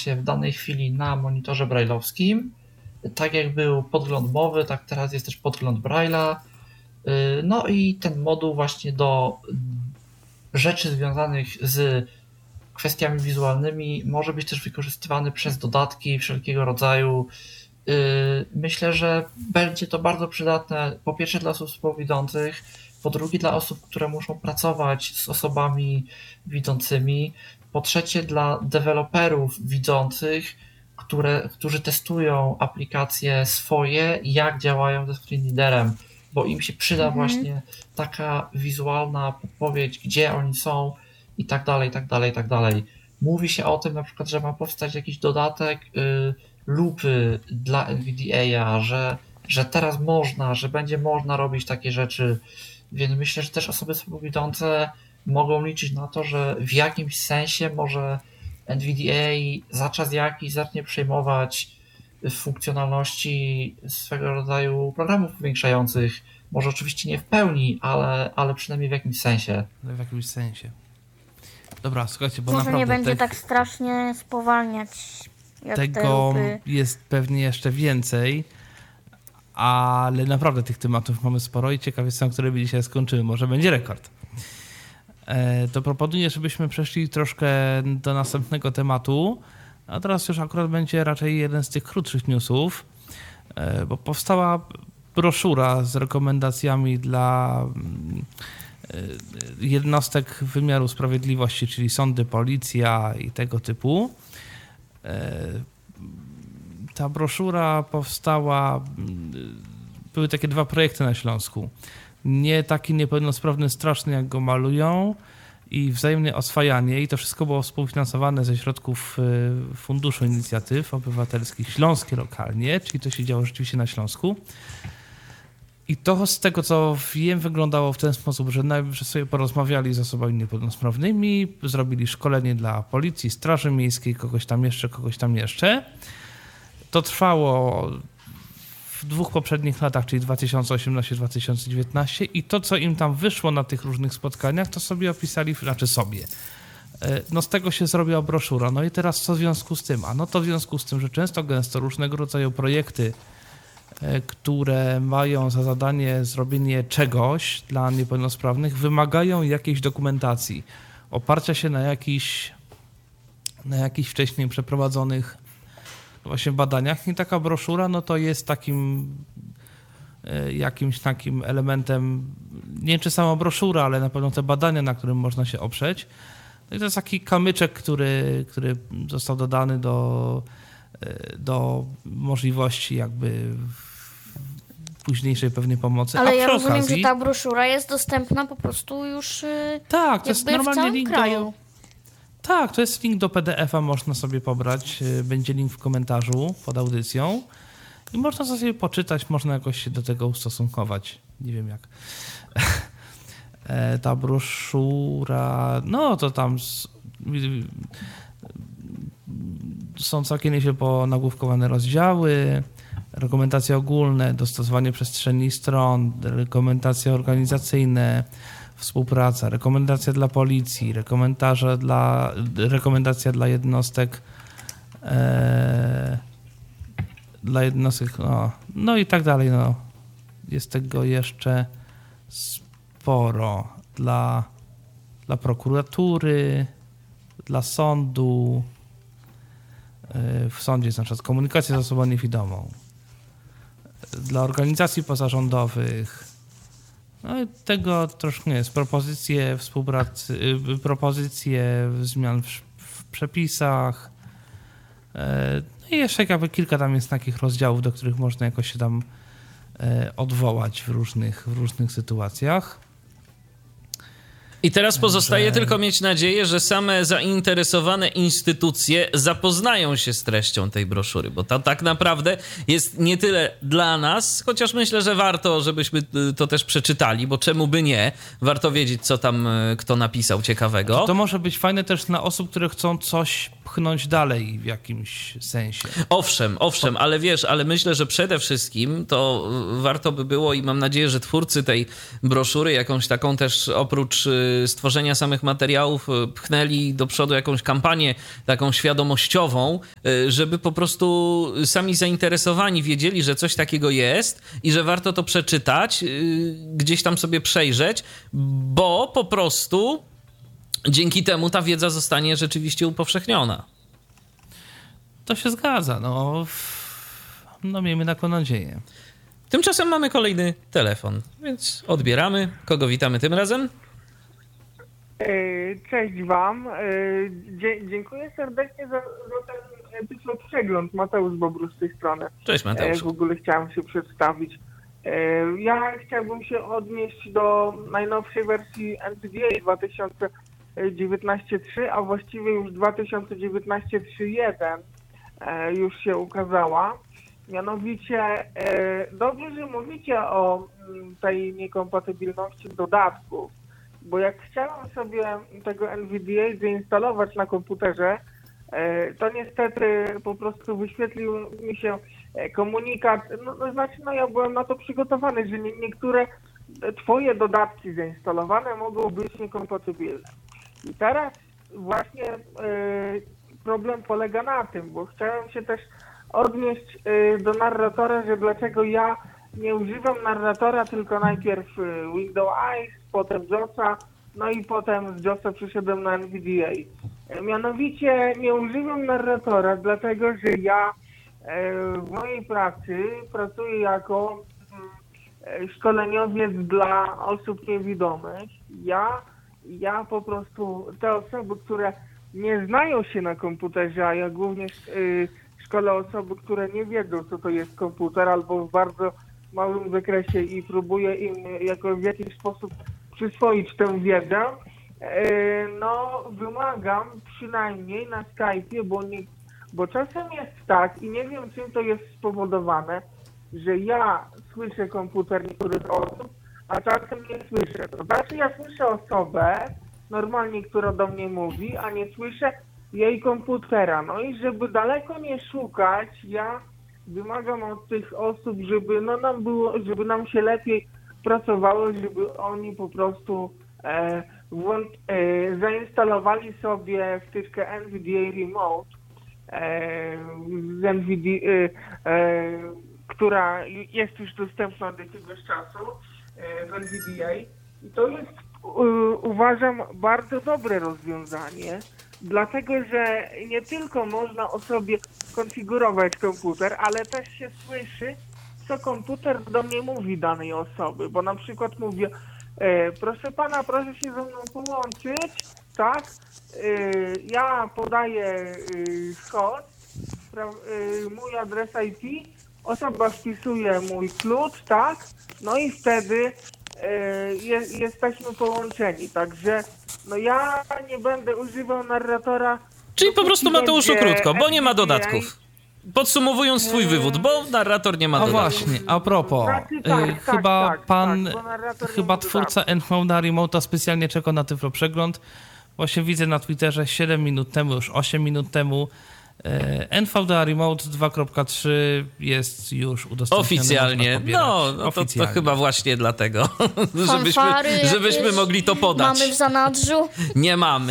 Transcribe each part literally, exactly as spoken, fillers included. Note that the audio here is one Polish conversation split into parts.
macie w danej chwili na monitorze braille'owskim. Tak jak był podgląd mowy, tak teraz jest też podgląd Braille'a. No i ten moduł właśnie do rzeczy związanych z kwestiami wizualnymi może być też wykorzystywany przez dodatki wszelkiego rodzaju. Myślę, że będzie to bardzo przydatne po pierwsze dla osób słabowidzących, po drugie dla osób, które muszą pracować z osobami widzącymi, po trzecie dla deweloperów widzących, które, którzy testują aplikacje swoje, jak działają ze screen readerem, bo im się przyda mhm. właśnie taka wizualna podpowiedź, gdzie oni są i tak dalej, i tak dalej, i tak dalej. Mówi się o tym na przykład, że ma powstać jakiś dodatek y, lupy dla N V D A, że, że teraz można, że będzie można robić takie rzeczy, więc myślę, że też osoby słabowidzące mogą liczyć na to, że w jakimś sensie może N V D A za czas jakiś zacznie przejmować funkcjonalności swego rodzaju programów powiększających. Może oczywiście nie w pełni, ale, ale przynajmniej w jakimś sensie. Ale w jakimś sensie. Dobra, słuchajcie, bo Może naprawdę... nie będzie tych... tak strasznie spowalniać jak Tego te jest pewnie jeszcze więcej, ale naprawdę tych tematów mamy sporo i ciekawie są, które by dzisiaj skończyły. Może będzie rekord. To proponuję, żebyśmy przeszli troszkę do następnego tematu, a teraz już akurat będzie raczej jeden z tych krótszych newsów, bo powstała broszura z rekomendacjami dla jednostek wymiaru sprawiedliwości, czyli sądy, policja i tego typu. Ta broszura powstała, były takie dwa projekty na Śląsku. Nie taki niepełnosprawny straszny, jak go malują, i wzajemne oswajanie, i to wszystko było współfinansowane ze środków Funduszu Inicjatyw Obywatelskich Śląskie lokalnie, czyli to się działo rzeczywiście na Śląsku. I to z tego, co wiem, wyglądało w ten sposób, że najpierw sobie porozmawiali z osobami niepełnosprawnymi, zrobili szkolenie dla policji, straży miejskiej, kogoś tam jeszcze, kogoś tam jeszcze. To trwało w dwóch poprzednich latach, czyli dwa tysiące osiemnasty dwa tysiące dziewiętnasty, i to, co im tam wyszło na tych różnych spotkaniach, to sobie opisali, znaczy sobie. No z tego się zrobiła broszura. No i teraz co w związku z tym? A no to w związku z tym, że często gęsto różnego rodzaju projekty, które mają za zadanie zrobienie czegoś dla niepełnosprawnych, wymagają jakiejś dokumentacji, oparcia się na jakichś na jakichś wcześniej przeprowadzonych właśnie badaniach. I taka broszura, no to jest takim jakimś takim elementem, nie wiem czy sama broszura, ale na pewno te badania, na którym można się oprzeć. No i to jest taki kamyczek, który, który został dodany do, do możliwości jakby późniejszej pewnej pomocy. Ale A ja przy rozumiem, okazji, że ta broszura jest dostępna po prostu już tak, to jest jakby w normalnie całym link kraju. do, tak, to jest link do P D F-a, można sobie pobrać. Będzie link w komentarzu pod audycją. I można sobie poczytać, można jakoś się do tego ustosunkować. Nie wiem jak. Ta broszura, no to tam z, są całkiem nieźle ponagłówkowane rozdziały, rekomendacje ogólne, dostosowanie przestrzeni stron, rekomendacje organizacyjne, współpraca, rekomendacja dla policji, rekomendarze dla, rekomendacja dla jednostek e, dla jednostek, no, no i tak dalej. No. Jest tego jeszcze sporo dla, dla prokuratury, dla sądu. W sądzie jest na przykład komunikacja z osobą niewidomą, dla organizacji pozarządowych. No i tego troszkę jest. Propozycje współpracy, propozycje zmian w, w przepisach. No i jeszcze jakby kilka tam jest takich rozdziałów, do których można jakoś się tam odwołać w różnych, w różnych sytuacjach. I teraz pozostaje że... tylko mieć nadzieję, że same zainteresowane instytucje zapoznają się z treścią tej broszury, bo to tak naprawdę jest nie tyle dla nas, chociaż myślę, że warto, żebyśmy to też przeczytali, bo czemu by nie? Warto wiedzieć, co tam kto napisał ciekawego. To może być fajne też dla osób, które chcą coś pchnąć dalej w jakimś sensie. Owszem, owszem, ale wiesz, ale myślę, że przede wszystkim to warto by było i mam nadzieję, że twórcy tej broszury jakąś taką też oprócz stworzenia samych materiałów pchnęli do przodu jakąś kampanię taką świadomościową, żeby po prostu sami zainteresowani wiedzieli, że coś takiego jest i że warto to przeczytać, gdzieś tam sobie przejrzeć, bo po prostu dzięki temu ta wiedza zostanie rzeczywiście upowszechniona. To się zgadza, no. No miejmy taką nadzieję. Tymczasem mamy kolejny telefon, więc odbieramy. Kogo witamy tym razem? Cześć wam. Dzie- dziękuję serdecznie za, za ten tytuł przegląd. Mateusz Bobrus z tej strony. Cześć Mateusz. W ogóle chciałem się przedstawić. Ja chciałbym się odnieść do najnowszej wersji N V D A dwa tysiące dziewiętnaście trzy, a właściwie już dwa tysiące dziewiętnaście trzy jeden już się ukazała. Mianowicie dobrze, że mówicie o tej niekompatybilności dodatków, bo jak chciałem sobie tego N V D A zainstalować na komputerze, to niestety po prostu wyświetlił mi się komunikat, no, no znaczy no ja byłem na to przygotowany, że nie, niektóre twoje dodatki zainstalowane mogą być niekompatybilne. I teraz właśnie y, problem polega na tym, bo chciałem się też odnieść y, do narratora, że dlaczego ja nie używam narratora, tylko najpierw Windows Eyes, potem JOSa, no i potem z JOSa przyszedłem na N V D A. Mianowicie nie używam narratora, dlatego że ja w mojej pracy pracuję jako szkoleniowiec dla osób niewidomych. Ja, ja po prostu, te osoby, które nie znają się na komputerze, a ja głównie szkolę osoby, które nie wiedzą, co to jest komputer, albo w bardzo małym zakresie i próbuję im jako w jakiś sposób przyswoić tę wiedzę, no wymagam przynajmniej na Skype'ie, bo, nie, bo czasem jest tak i nie wiem, czym to jest spowodowane, że ja słyszę komputer niektórych osób, a czasem nie słyszę. To znaczy ja słyszę osobę normalnie, która do mnie mówi, a nie słyszę jej komputera. No i żeby daleko nie szukać, ja wymagam od tych osób, żeby no nam było, żeby nam się lepiej pracowało, żeby oni po prostu e, włą- e, zainstalowali sobie wtyczkę N V D A Remote e, z N V D A, e, e, która jest już dostępna od jakiegoś czasu e, w N V D A. I to jest u, uważam bardzo dobre rozwiązanie, dlatego że nie tylko można osobie konfigurować komputer, ale też się słyszy, co komputer do mnie mówi danej osoby, bo na przykład mówię, e, proszę pana, proszę się ze mną połączyć, tak, e, ja podaję e, kod, pra, e, mój adres I P, osoba wpisuje mój klucz, tak, no i wtedy e, je, jesteśmy połączeni, także no ja nie będę używał narratora. Czyli po prostu Mateuszu krótko, bo nie ma N V D A. dodatków. Podsumowując swój wywód, bo narrator nie ma A dodatków. właśnie, a propos, Znaczy, tak, y, tak, chyba tak, pan, tak, bo narrator nie chyba ma twórca N V D A Remote'a specjalnie czeka na Tyflo Przegląd. Właśnie widzę na Twitterze siedem minut temu, już osiem minut temu. y, N V D A Remote dwa kropka trzy jest już udostępniony. Oficjalnie. można pobierać. No, no to, to Oficjalnie. chyba właśnie dlatego, żebyśmy, Fanfary żebyśmy jakieś mogli to podać. Mamy w zanadrzu. Nie mamy.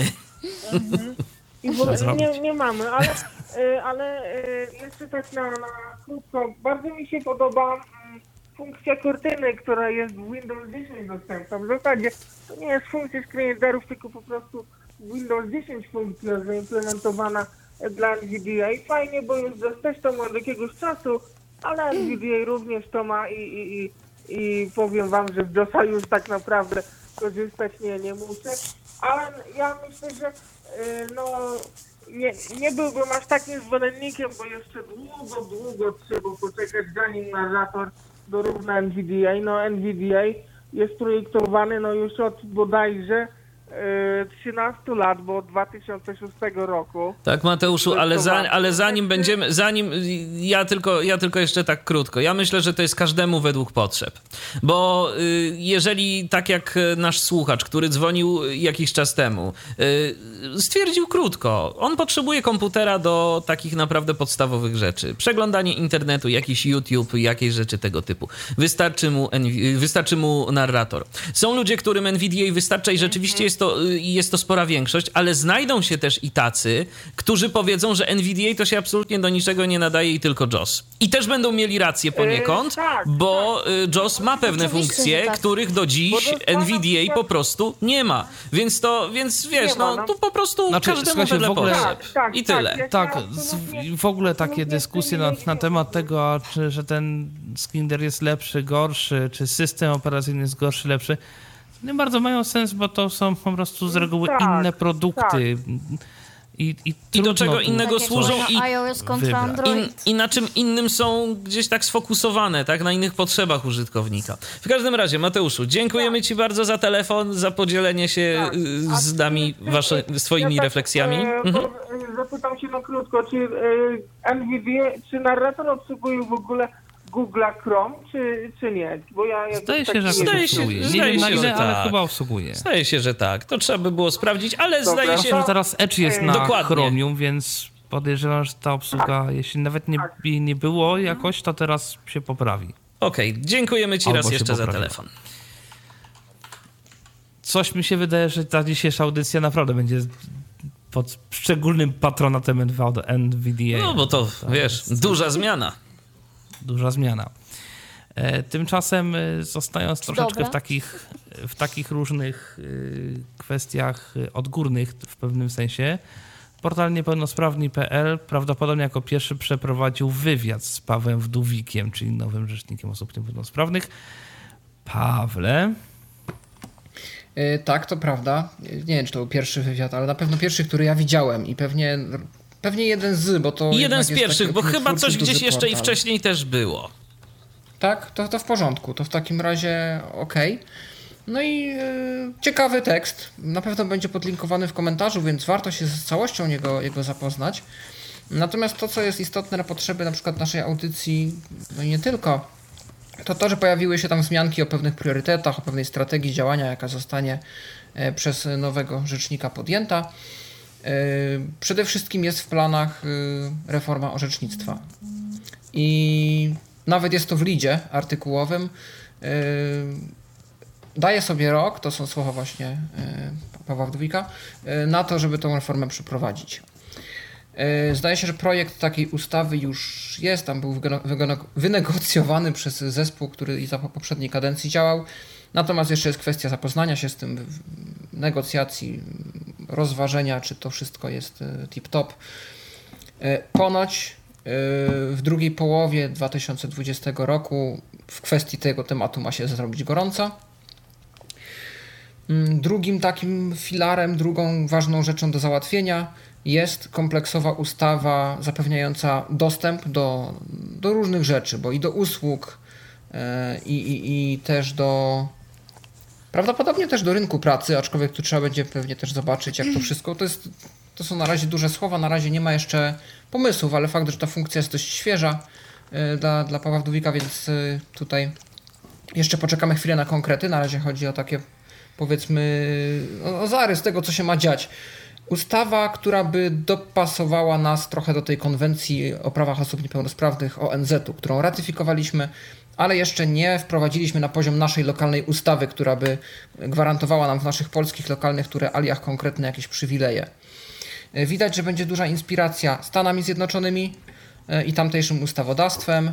I w ogóle zrobić. nie, nie mamy, ale, y, ale y, jeszcze tak na, na krótko, bardzo mi się podoba mm, funkcja kurtyny, która jest w Windows dziesięć dostępna. W zasadzie to nie jest funkcja screenreaderów, tylko po prostu w Windows dziesięć funkcja zaimplementowana dla N V D A. Fajnie, bo już też to ma od jakiegoś czasu, ale N V D A również to ma i, i, i, i powiem wam, że z JOSa już tak naprawdę korzystać nie, nie muszę. Ale ja myślę, że y, no nie, nie byłbym aż takim zwolennikiem, bo jeszcze długo, długo trzeba poczekać, zanim narrator dorówna N V D A. No N V D A jest projektowany no już od bodajże trzynastu lat, bo od dwa tysiące szóstego roku. Tak, Mateuszu, ale, za, ale zanim będziemy, zanim, ja tylko, ja tylko jeszcze tak krótko, ja myślę, że to jest każdemu według potrzeb, bo y, jeżeli tak jak nasz słuchacz, który dzwonił jakiś czas temu, y, stwierdził krótko, on potrzebuje komputera do takich naprawdę podstawowych rzeczy, przeglądanie internetu, jakiś YouTube, jakieś rzeczy tego typu, wystarczy mu, wystarczy mu narrator. Są ludzie, którym N V D A wystarcza i rzeczywiście jest to, jest to spora większość, ale znajdą się też i tacy, którzy powiedzą, że N V D A to się absolutnie do niczego nie nadaje i tylko JAWS. I też będą mieli rację poniekąd, Yy, tak, bo JAWS ma pewne Oczywiście, funkcje, że tak. których do dziś N V D A po prostu nie ma. Więc to, więc wiesz, Nie ma, no no. tu po prostu Znaczy, każdemu słuchajcie, wedle w ogóle- potrzeb. Tak, tak, I tak, tyle. ja- Tak, Ja z, absolutnie- w ogóle takie absolutnie dyskusje z na, tym nie na zgadzam. temat tego, a czy, że ten Skinder jest lepszy, gorszy, czy system operacyjny jest gorszy, lepszy, nie bardzo mają sens, bo to są po prostu z reguły Tak, inne produkty. I, i, I do trudno czego tu innego Tak jak służą na i iOS kontra wybrać. Android. I, I na czym innym są gdzieś tak sfokusowane, tak? Na innych potrzebach użytkownika. W każdym razie, Mateuszu, dziękujemy Ci bardzo za telefon, za podzielenie się Tak. y, A z czy- nami czy- wasze, swoimi ja tak, refleksjami. e, Mhm. bo, e, Zapytam się na krótko, czy e, N V D A, czy narrator obsługuje w ogóle Google'a Chrome, czy, czy nie? Bo ja jakby Zdaje się, tak że nie Zdaje jakoś się- obsługuje. Nie zdaje wiem na się, ile, że ale tak. chyba obsługuje. Zdaje się, że tak. To trzeba by było sprawdzić, ale Dobra. zdaje się... Zwłaszcza, że teraz Edge jest na Dokładnie. Chromium, więc podejrzewam, że ta obsługa, jeśli nawet nie, Tak. nie było jakoś, to teraz się poprawi. Okej, dziękujemy Ci Albo raz się jeszcze za poprawiło. telefon. Coś mi się wydaje, że ta dzisiejsza audycja naprawdę będzie pod szczególnym patronatem N V D A. No bo to, wiesz, duża zmiana. Duża zmiana. E, Tymczasem e, zostając troszeczkę Dobra. w takich, w takich różnych e, kwestiach e, odgórnych w pewnym sensie, portal niepełnosprawni kropka p l prawdopodobnie jako pierwszy przeprowadził wywiad z Pawłem Wdówikiem, czyli nowym rzecznikiem osób niepełnosprawnych. Pawle, Yy, tak, to prawda. Yy, Nie wiem, czy to był pierwszy wywiad, ale na pewno pierwszy, który ja widziałem i pewnie, pewnie jeden z, bo to Jeden jednak z jest pierwszych, taki bo chyba twórczy, coś duży gdzieś jeszcze i portal. wcześniej też było. Tak, to, to w porządku, to w takim razie okej. No i yy, ciekawy tekst, na pewno będzie podlinkowany w komentarzu, więc warto się z całością jego, jego zapoznać. Natomiast to, co jest istotne na potrzeby na przykład naszej audycji, no i nie tylko, to to, że pojawiły się tam wzmianki o pewnych priorytetach, o pewnej strategii działania, jaka zostanie e, przez nowego rzecznika podjęta. E, Przede wszystkim jest w planach e, reforma orzecznictwa. I nawet jest to w lidzie artykułowym. E, Daje sobie rok, to są słowa właśnie e, Pawła Wdówika, e, na to, żeby tą reformę przeprowadzić. E, Zdaje się, że projekt takiej ustawy już jest, tam był wygo- wygo- wynegocjowany przez zespół, który i za poprzedniej kadencji działał. Natomiast jeszcze jest kwestia zapoznania się z tym, w- negocjacji, rozważenia, czy to wszystko jest e, tip-top. E, Ponoć e, w drugiej połowie dwa tysiące dwudziestego roku w kwestii tego tematu ma się zrobić gorąco. Mm, Drugim takim filarem, drugą ważną rzeczą do załatwienia jest kompleksowa ustawa zapewniająca dostęp do, do różnych rzeczy, bo i do usług, e, i, i, i też do prawdopodobnie też do rynku pracy, aczkolwiek tu trzeba będzie pewnie też zobaczyć, jak to wszystko, to jest, to są na razie duże słowa, na razie nie ma jeszcze pomysłów, ale fakt, że ta funkcja jest dość świeża e, dla, dla Pawła Wdówika, więc e, tutaj jeszcze poczekamy chwilę na konkrety, na razie chodzi o takie, powiedzmy, o, o zarys tego, co się ma dziać. Ustawa, która by dopasowała nas trochę do tej konwencji o prawach osób niepełnosprawnych O N Z-u, którą ratyfikowaliśmy, ale jeszcze nie wprowadziliśmy na poziom naszej lokalnej ustawy, która by gwarantowała nam w naszych polskich lokalnych realiach konkretne jakieś przywileje. Widać, że będzie duża inspiracja Stanami Zjednoczonymi i tamtejszym ustawodawstwem,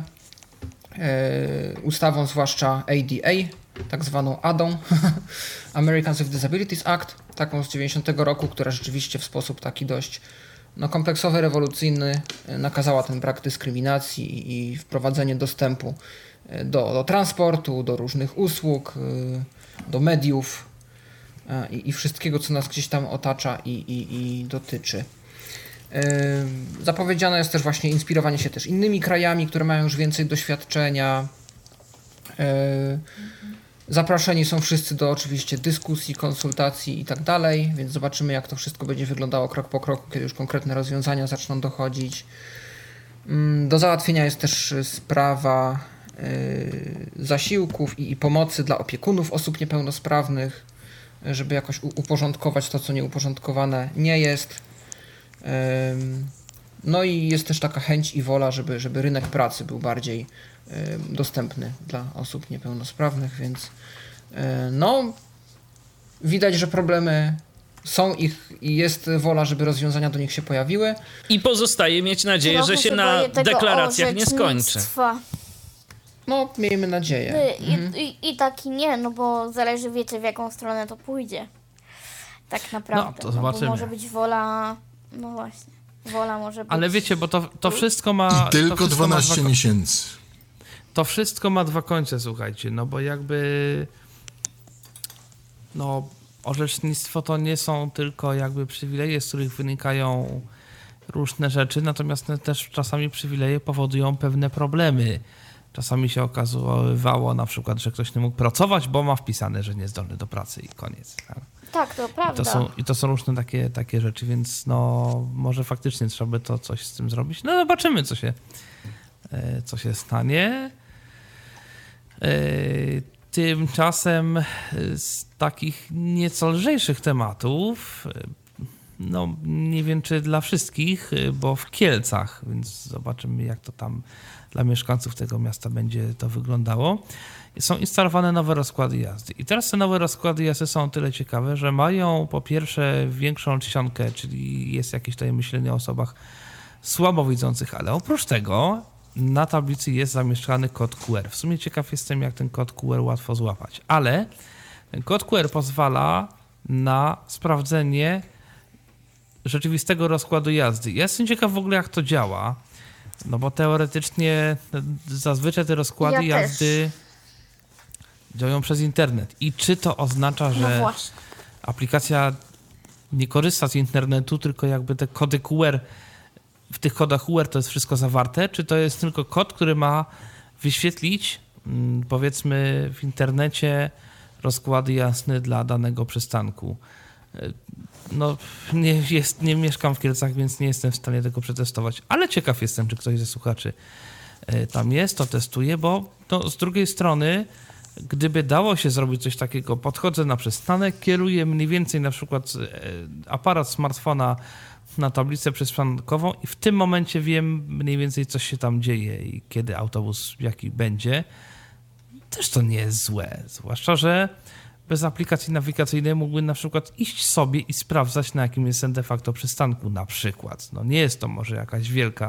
ustawą zwłaszcza A D A, tak zwaną A D A, Americans with Disabilities Act, taką z dziewięćdziesiątego roku, która rzeczywiście w sposób taki dość no, kompleksowy, rewolucyjny nakazała ten brak dyskryminacji i wprowadzenie dostępu do, do transportu, do różnych usług, do mediów i, i wszystkiego, co nas gdzieś tam otacza i, i, i dotyczy. Zapowiedziane jest też właśnie inspirowanie się też innymi krajami, które mają już więcej doświadczenia. Zapraszeni są wszyscy do oczywiście dyskusji, konsultacji i tak dalej, więc zobaczymy, jak to wszystko będzie wyglądało krok po kroku, kiedy już konkretne rozwiązania zaczną dochodzić. Do załatwienia jest też sprawa yy, zasiłków i, i pomocy dla opiekunów osób niepełnosprawnych, żeby jakoś u- uporządkować to, co nieuporządkowane nie jest. Yy, no i jest też taka chęć i wola, żeby, żeby rynek pracy był bardziej yy, dostępny dla osób niepełnosprawnych, więc yy, no widać, że problemy są ich i jest wola, żeby rozwiązania do nich się pojawiły. I pozostaje mieć nadzieję, Trochę że się się na boję tego deklaracjach nie skończy. orzecznictwa. No, miejmy nadzieję. I, Mhm. i, I tak i nie, no bo zależy, wiecie, w jaką stronę to pójdzie. Tak naprawdę. No, to bo zobaczymy. może być wola, no właśnie, wola może być... Ale wiecie, bo to, to wszystko ma... I tylko to wszystko ma dwanaście dwa, miesięcy. to wszystko ma dwa końce, słuchajcie, no bo jakby... No, orzecznictwo to nie są tylko jakby przywileje, z których wynikają różne rzeczy, natomiast też czasami przywileje powodują pewne problemy. Czasami się okazywało na przykład, że ktoś nie mógł pracować, bo ma wpisane, że niezdolny do pracy i koniec. Tak? Tak, to I prawda. to są, i to są różne takie, takie rzeczy, więc no może faktycznie trzeba by to coś z tym zrobić. No zobaczymy, co się, e, co się stanie. E, Tymczasem z takich nieco lżejszych tematów, no nie wiem czy dla wszystkich, bo w Kielcach, więc zobaczymy jak to tam dla mieszkańców tego miasta będzie to wyglądało. Są instalowane nowe rozkłady jazdy. I teraz te nowe rozkłady jazdy są o tyle ciekawe, że mają po pierwsze większą czcionkę, czyli jest jakieś tutaj myślenie o osobach słabowidzących, ale oprócz tego na tablicy jest zamieszczany kod Q R. W sumie ciekaw jestem, jak ten kod Q R łatwo złapać, ale ten kod Q R pozwala na sprawdzenie rzeczywistego rozkładu jazdy. Ja jestem ciekaw w ogóle, jak to działa, no bo teoretycznie zazwyczaj te rozkłady Ja jazdy działają przez internet. I czy to oznacza, No że właśnie. aplikacja nie korzysta z internetu, tylko jakby te kody Q R, w tych kodach Q R to jest wszystko zawarte, czy to jest tylko kod, który ma wyświetlić, powiedzmy, w internecie rozkłady jazdy dla danego przystanku. No, nie, jest, nie mieszkam w Kielcach, więc nie jestem w stanie tego przetestować, ale ciekaw jestem, czy ktoś ze słuchaczy tam jest, to testuje, bo no, z drugiej strony, gdyby dało się zrobić coś takiego, podchodzę na przystanek, kieruję mniej więcej na przykład aparat smartfona na tablicę przystankową i w tym momencie wiem mniej więcej, co się tam dzieje i kiedy autobus jaki będzie. Też to nie jest złe, zwłaszcza, że bez aplikacji nawigacyjnej mógłbym na przykład iść sobie i sprawdzać, na jakim jestem de facto przystanku na przykład. No nie jest to może jakaś wielka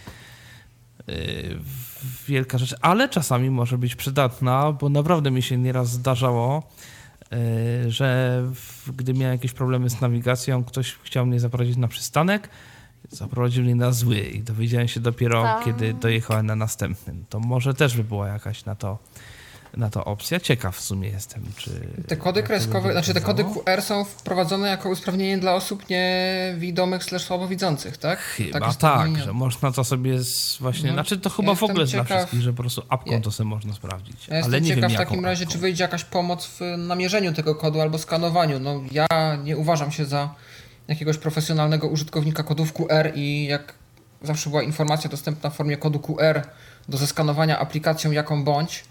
yy, wielka rzecz, ale czasami może być przydatna, bo naprawdę mi się nieraz zdarzało, yy, że w, gdy miałem jakieś problemy z nawigacją, ktoś chciał mnie zaprowadzić na przystanek, zaprowadził mnie na zły i dowiedziałem się dopiero, Tak. kiedy dojechałem na następnym. To może też by była jakaś na to na to opcja. Ciekaw w sumie jestem, czy... Te kody kreskowe, znaczy te kody Q R są wprowadzone jako usprawnienie dla osób niewidomych slash słabowidzących, tak? Chyba jest tak, to że można to sobie z właśnie... No, znaczy to ja chyba w ogóle jestem jest dla ciekaw- wszystkich, że po prostu apką Ja- to sobie można sprawdzić. Ja jestem ale nie ciekaw wiem, w jaką takim razie, apką. czy wyjdzie jakaś pomoc w namierzeniu tego kodu albo skanowaniu. No ja nie uważam się za jakiegoś profesjonalnego użytkownika kodów Q R i jak zawsze była informacja dostępna w formie kodu Q R do zeskanowania aplikacją jaką bądź,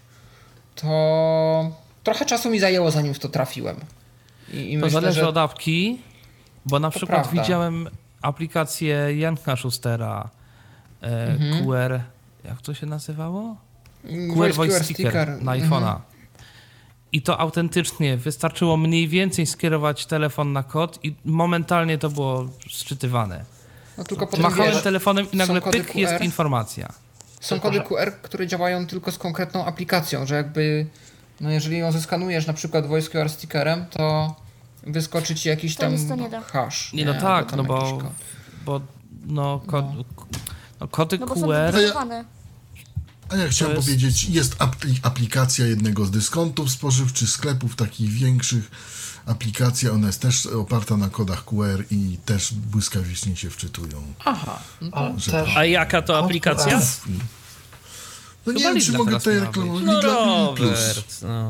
to trochę czasu mi zajęło, zanim w to trafiłem. I, i To myślę, zależy że od apki, bo na To przykład prawda. widziałem aplikację Janka Schustera e, Mhm. Q R, jak to się nazywało? Q R Voice Voice Sticker na Mhm. iPhone'a. I to autentycznie wystarczyło mniej więcej skierować telefon na kod i momentalnie to było szczytywane. No tylko potem Machałem wiesz, telefonem i nagle są kody pyk, Q R. jest informacja. są Tylko, kody że- Q R, które działają tylko z konkretną aplikacją, że jakby no jeżeli ją zeskanujesz na przykład Voice Q R stickerem, to wyskoczy ci jakiś To tam nic to nie da. hash. Nie, no albo tak, tam no bo, jakiś kod. bo no, kod, no kody No bo są Q R... dedykowane. A ja chciałem jest- powiedzieć, jest apli- aplikacja jednego z dyskontów spożywczych, sklepów takich większych. Aplikacja, ona jest też oparta na kodach Q R i też błyskawicznie się wczytują. Aha, no to Ale że też A jaka to kod aplikacja? Q R. No nie Chyba wiem, czy Lidla mogę teraz tutaj miała reklamować. No Lidla Mini Plus. Robert, no.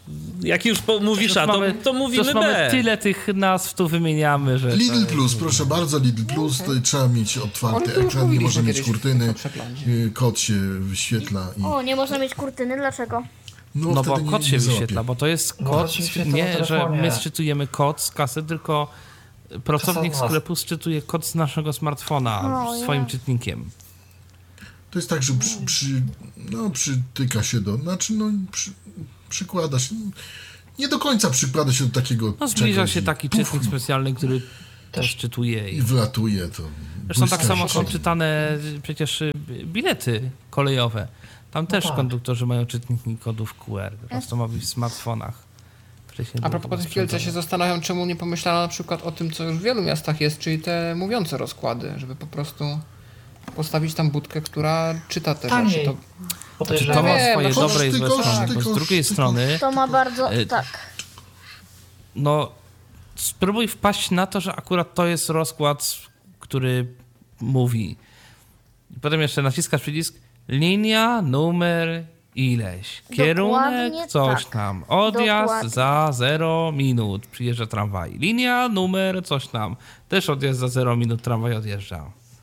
jak już po, mówisz A, to, mamy, to mówimy już B. mamy tyle tych nazw tu wymieniamy, że... Lidl to- Plus, proszę bardzo, Lidl Plus, to trzeba mieć Ale otwarty to już ekran, nie mówiliśmy można mieć kiedyś kurtyny, o przeglądzie. y, kod się wyświetla i... O, nie można mieć kurtyny, dlaczego? No, No bo wtedy nie- kod nie się załapie. wyświetla, bo to jest No, kod, kod się wyświetla na nie, że telefonie. my sczytujemy kod z kasy, tylko pracownik Czasem nas. sklepu sczytuje kod z naszego smartfona O, swoim ja. czytnikiem. To jest tak, że przy, przy, no, przytyka się do, znaczy no, przy, przykłada się, nie do końca przykłada się do takiego No zbliża czegoś się i taki puf, czytnik specjalny, który też czytuje. i I... wlatuje to. Zresztą tak błyska samo się. są czytane przecież y, bilety kolejowe. Tam też tak. konduktorzy mają czytniki kodów Q R, teraz to ma być w smartfonach. Wcześniej A było propos to tych Kielce się sprzętowe. zastanawiam, czemu nie pomyślano na przykład o tym, co już w wielu miastach jest, czyli te mówiące rozkłady, żeby po prostu postawić tam budkę, która czyta te Taniej. rzeczy. To... Znaczy, to Podejrzewam. ma Wiem, swoje no dobre i koszty, złe koszty, strony, bo z koszty, drugiej koszty. strony To ma bardzo... Y, tak. no spróbuj wpaść na to, że akurat to jest rozkład, który mówi. I potem jeszcze naciskasz przycisk linia, numer ileś. Kierunek, Dokładnie coś tak. tam. Odjazd Dokładnie. za zero minut. Przyjeżdża tramwaj. Linia, numer, coś tam. Też odjazd za zero minut tramwaj odjeżdża.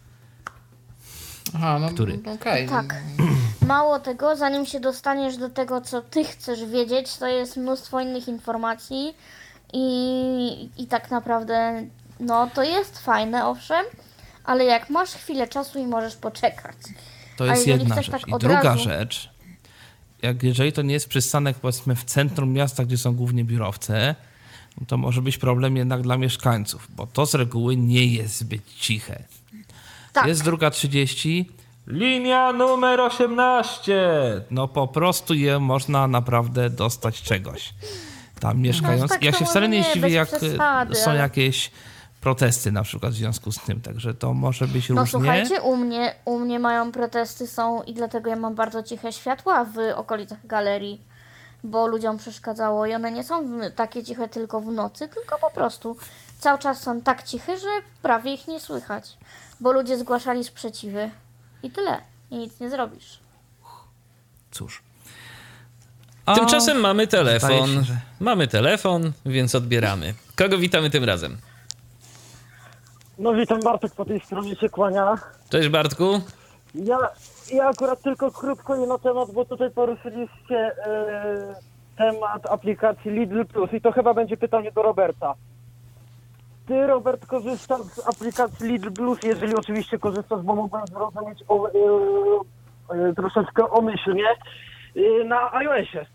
Aha, no Który? okej. Tak. Mało tego, zanim się dostaniesz do tego, co ty chcesz wiedzieć, to jest mnóstwo innych informacji i, i tak naprawdę, no to jest fajne, owszem, ale jak masz chwilę czasu i możesz poczekać. To A jest jeżeli jedna chcesz rzecz. tak I od druga razu- rzecz, jak jeżeli to nie jest przystanek powiedzmy w centrum miasta, gdzie są głównie biurowce, no to może być problem jednak dla mieszkańców, bo to z reguły nie jest zbyt ciche. Tak, Jest druga trzydzieści. Linia numer osiemnaście. No po prostu je można naprawdę dostać czegoś. Tam mieszkając. tak ja to się wcale nie może nie, zdziwię, bez jak przesady, są ale- jakieś protesty na przykład w związku z tym. Także to może być no różnie. słuchajcie, u mnie, u mnie mają protesty są i dlatego ja mam bardzo ciche światła w okolicach galerii, bo ludziom przeszkadzało i one nie są w- takie ciche tylko w nocy, tylko po prostu cały czas są tak ciche, że prawie ich nie słychać, bo ludzie zgłaszali sprzeciwy i tyle. I nic nie zrobisz. Cóż. A Tymczasem mamy zdaje telefon. się, że- Mamy telefon, więc odbieramy. Kogo witamy tym razem? No witam, Bartek po tej stronie się kłania. Cześć Bartku. Ja, ja akurat tylko krótko i na temat, bo tutaj poruszyliście e, temat aplikacji Lidl Plus i to chyba będzie pytanie do Roberta. Ty, Robert, korzystasz z aplikacji Lidl Plus, jeżeli oczywiście korzystasz, bo mógłbym zrozumieć o, e, e, troszeczkę omyślnie, e, na iOSie.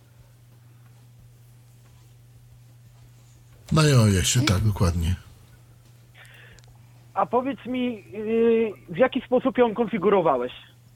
Na iOSie, tak, dokładnie. A powiedz mi, yy, w jaki sposób ją konfigurowałeś?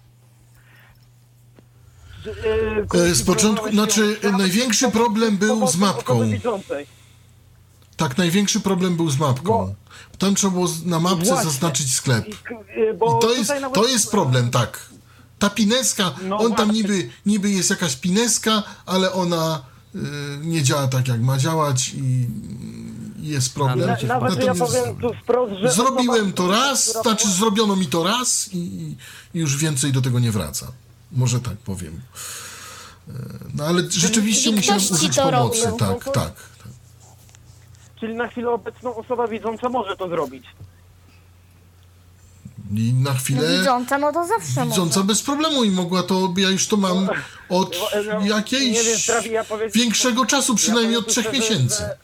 Czy, yy, E, z początku, znaczy ją- największy problem był z pomocą mapką. osoby widzącej. Tak, największy problem był z mapką. Tam trzeba było z- na mapce Właśnie. zaznaczyć sklep. I, k- yy, bo I to jest, tutaj nawet- to jest problem, tak. Ta pineska, No on tam właśnie. niby, niby jest jakaś pineska, ale ona y, nie działa tak, jak ma działać i i jest problem. Ale- Na, nawet ja Natomiast powiem tu wprost, że... zrobiłem osoba, to raz, która znaczy była- zrobiono mi to raz i, i już więcej do tego nie wraca. Może tak powiem. E, No ale rzeczywiście I musiałem ktoś ci użyć to pomocy. robił. Tak, tak. tak. Czyli na chwilę obecną osoba widząca może to zrobić. I na No, chwilę widząca, no to zawsze widząca może. bez problemu i mogła to, ja już to mam od Bo, no, nie wiem, jakiejś prawie ja powiem- większego czasu, przynajmniej od powiem trzech szczerze, miesięcy. że-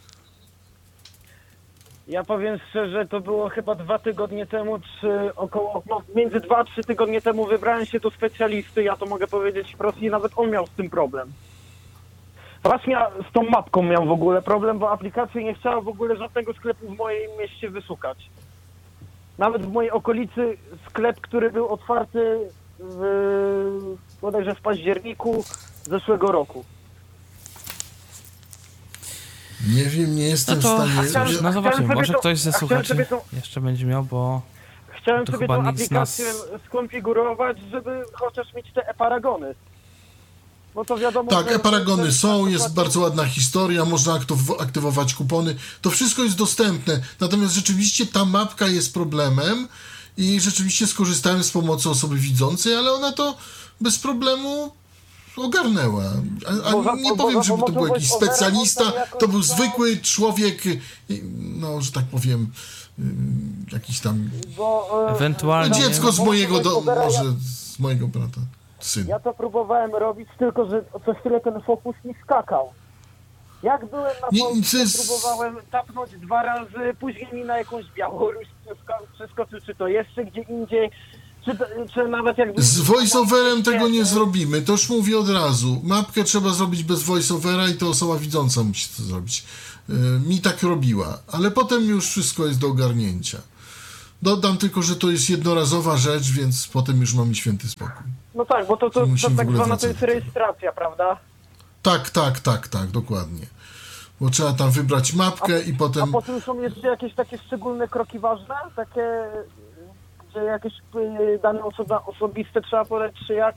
Ja powiem szczerze, to było chyba dwa tygodnie temu, czy około, no między dwa a trzy tygodnie temu wybrałem się do specjalisty, ja to mogę powiedzieć wprost i nawet on miał z tym problem. Właśnie z tą mapką miał w ogóle problem, bo aplikacja nie chciała w ogóle żadnego sklepu w moim mieście wyszukać. Nawet w mojej okolicy sklep, który był otwarty w, bodajże w październiku zeszłego roku. Nie wiem, nie No jestem to w stanie... chciałem- cóż, no chciałem zobaczymy, sobie może to- ktoś ze a chciałem słuchaczy sobie to- jeszcze będzie miał, bo Chciałem To sobie chyba tą nikt z nas- aplikację skonfigurować, żeby chociaż mieć te e-paragony. Bo to wiadomo, Tak, że- e-paragony że- są, że- jest bardzo ładna historia, można aktyw- aktywować kupony. To wszystko jest dostępne. Natomiast rzeczywiście ta mapka jest problemem i rzeczywiście skorzystałem z pomocy osoby widzącej, ale ona to bez problemu ogarnęła. A, a Bo za- nie bo powiem, za żeby to był pomocą jakiś voice overa specjalista, można jakoś to był to- zwykły człowiek, no, że tak powiem, y, jakiś tam Bo, e, Ewentualnie. no, nie? dziecko z mojego, do, voice overa może ja- z mojego brata, syn. Ja to próbowałem robić, tylko że co chwilę ten fokus mi skakał. Jak byłem na Nie, Polsce, to jest- próbowałem tapnąć dwa razy, później mi na jakąś Białoruś przesko- przeskoczył, czy to jeszcze gdzie indziej, czy, to, czy nawet jakby... Z voiceoverem tego nie zrobimy, to już mówię od razu. Mapkę trzeba zrobić bez voiceovera i to osoba widząca musi to zrobić. Y, Mi tak robiła, ale potem już wszystko jest do ogarnięcia. Dodam tylko, że to jest jednorazowa rzecz, więc potem już mamy święty spokój. No tak, bo to, to, Nie to musimy w tak ogóle zwana to jest wracać. rejestracja, prawda? Tak, tak, tak, tak, dokładnie. Bo trzeba tam wybrać mapkę i A potem... potem są jeszcze jakieś takie szczególne kroki ważne? Takie, że jakieś y, dane osoba, osobiste trzeba podać, czy jak?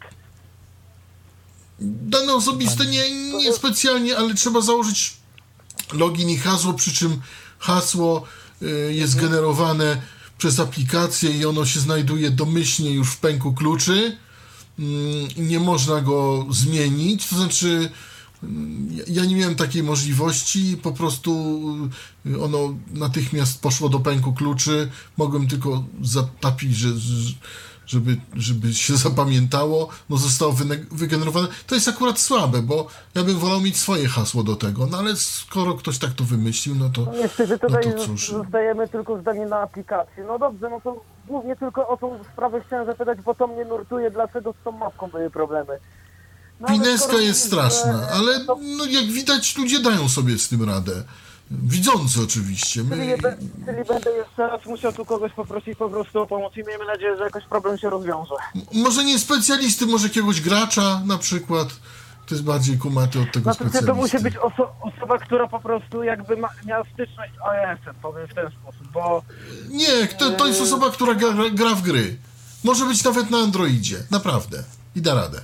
Dane osobiste nie, nie specjalnie, ale trzeba założyć login i hasło, przy czym hasło y, jest generowane przez aplikację i ono się znajduje domyślnie już w pęku kluczy. Mm, Nie można go zmienić, to znaczy mm, ja- ja nie miałem takiej możliwości, po prostu y, ono natychmiast poszło do pęku kluczy, mogłem tylko zatapić, że, że żeby, żeby się zapamiętało, no zostało wyne- wygenerowane. To jest akurat słabe, bo ja bym wolał mieć swoje hasło do tego, no ale skoro ktoś tak to wymyślił, no to, No niestety no tutaj to cóż. zostajemy tylko zdani na aplikacji. No dobrze, no to głównie tylko o tą sprawę chciałem zapytać, bo to mnie nurtuje, dlaczego z tą mapką były problemy. No, ale Pineska skoro jest mówisz, straszna, że- ale to- no, jak widać ludzie dają sobie z tym radę. Widzący oczywiście. Czyli, My, je be- czyli będę jeszcze raz musiał tu kogoś poprosić po prostu o pomoc i miejmy nadzieję, że jakoś problem się rozwiąże. może nie specjalisty, może jakiegoś gracza na przykład. To jest bardziej kumaty od tego Znaczy specjalisty. to musi być oso- osoba, która po prostu jakby ma, miała styczność z iOS-em, powiem w ten sposób, bo Nie, to, to jest osoba, która gra, gra w gry. Może być nawet na Androidzie, naprawdę. I da radę.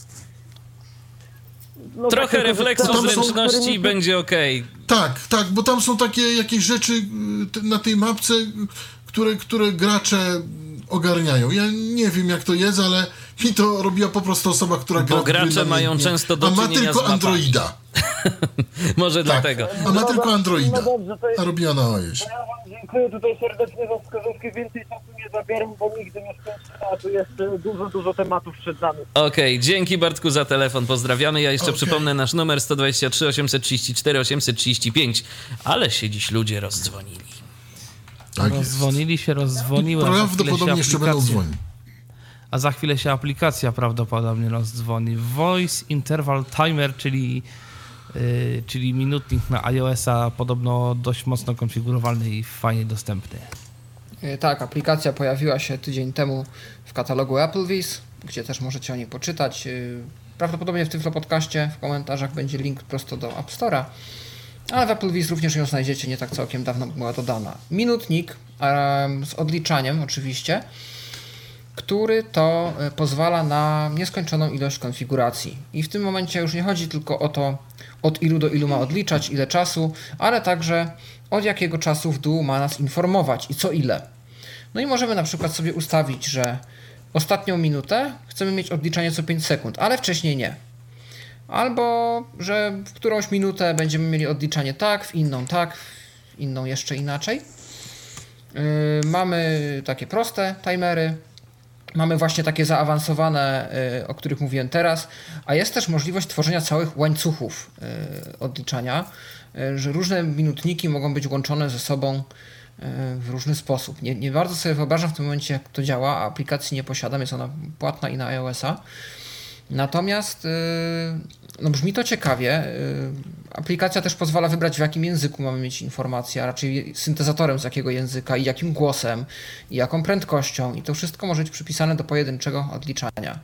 no, Trochę tak, tylko, że refleksu tam są- zręczności i którymi- będzie okej. Tak, tak, bo tam są takie jakieś rzeczy y, te- na tej mapce, y, które, które gracze ogarniają. Ja nie wiem jak to jest, ale mi to robiła po prostu osoba, która Bo gra w gry gracze namiętnie, mają często do a ma czynienia z tylko mapami. Androida. Może Tak, dlatego. a ma No tylko do- Androida. no dobrze, to jest- A robiła na iOSie. Ja wam dziękuję tutaj serdecznie za wskazówki, więcej czasu nie zabieram, bo nigdy nie skończę, a tu jeszcze dużo, dużo tematów przed nami. Okej, dzięki Bartku za telefon, pozdrawiamy. Ja jeszcze Okej. przypomnę nasz numer sto dwadzieścia trzy osiemset trzydzieści cztery osiemset trzydzieści pięć. Ale się dziś ludzie rozdzwonili. Tak jest. Rozdzwonili się, rozdzwoniły. a za chwilę się Prawdopodobnie jeszcze będą aplikacja- dzwonić. A za chwilę się aplikacja prawdopodobnie rozdzwoni. Voice Interval Timer, czyli, yy, czyli minutnik na iOS-a, podobno dość mocno konfigurowalny i fajnie dostępny. E, Tak, aplikacja pojawiła się tydzień temu w katalogu Applevis, gdzie też możecie o niej poczytać. E, Prawdopodobnie w tym podcaście w komentarzach będzie link prosto do App Store'a, ale w Applevis również ją znajdziecie, nie tak całkiem dawno była dodana. Minutnik em, z odliczaniem oczywiście, który to e, pozwala na nieskończoną ilość konfiguracji. I w tym momencie już nie chodzi tylko o to, od ilu do ilu ma odliczać, ile czasu, ale także od jakiego czasu w dół ma nas informować i co ile. No i możemy na przykład sobie ustawić, że ostatnią minutę chcemy mieć odliczanie co pięć sekund, ale wcześniej nie. Albo, że w którąś minutę będziemy mieli odliczanie tak, w inną tak, w inną jeszcze inaczej. Yy, mamy takie proste timery, mamy właśnie takie zaawansowane, yy, o których mówiłem teraz, a jest też możliwość tworzenia całych łańcuchów yy, odliczania, yy, że różne minutniki mogą być łączone ze sobą yy, w różny sposób. Nie, nie bardzo sobie wyobrażam w tym momencie, jak to działa, a aplikacji nie posiadam, jest ona płatna i na iOS-a. Natomiast yy, no brzmi to ciekawie. Yy, aplikacja też pozwala wybrać, w jakim języku mamy mieć informacje, a raczej syntezatorem z jakiego języka i jakim głosem i jaką prędkością, i to wszystko może być przypisane do pojedynczego odliczania.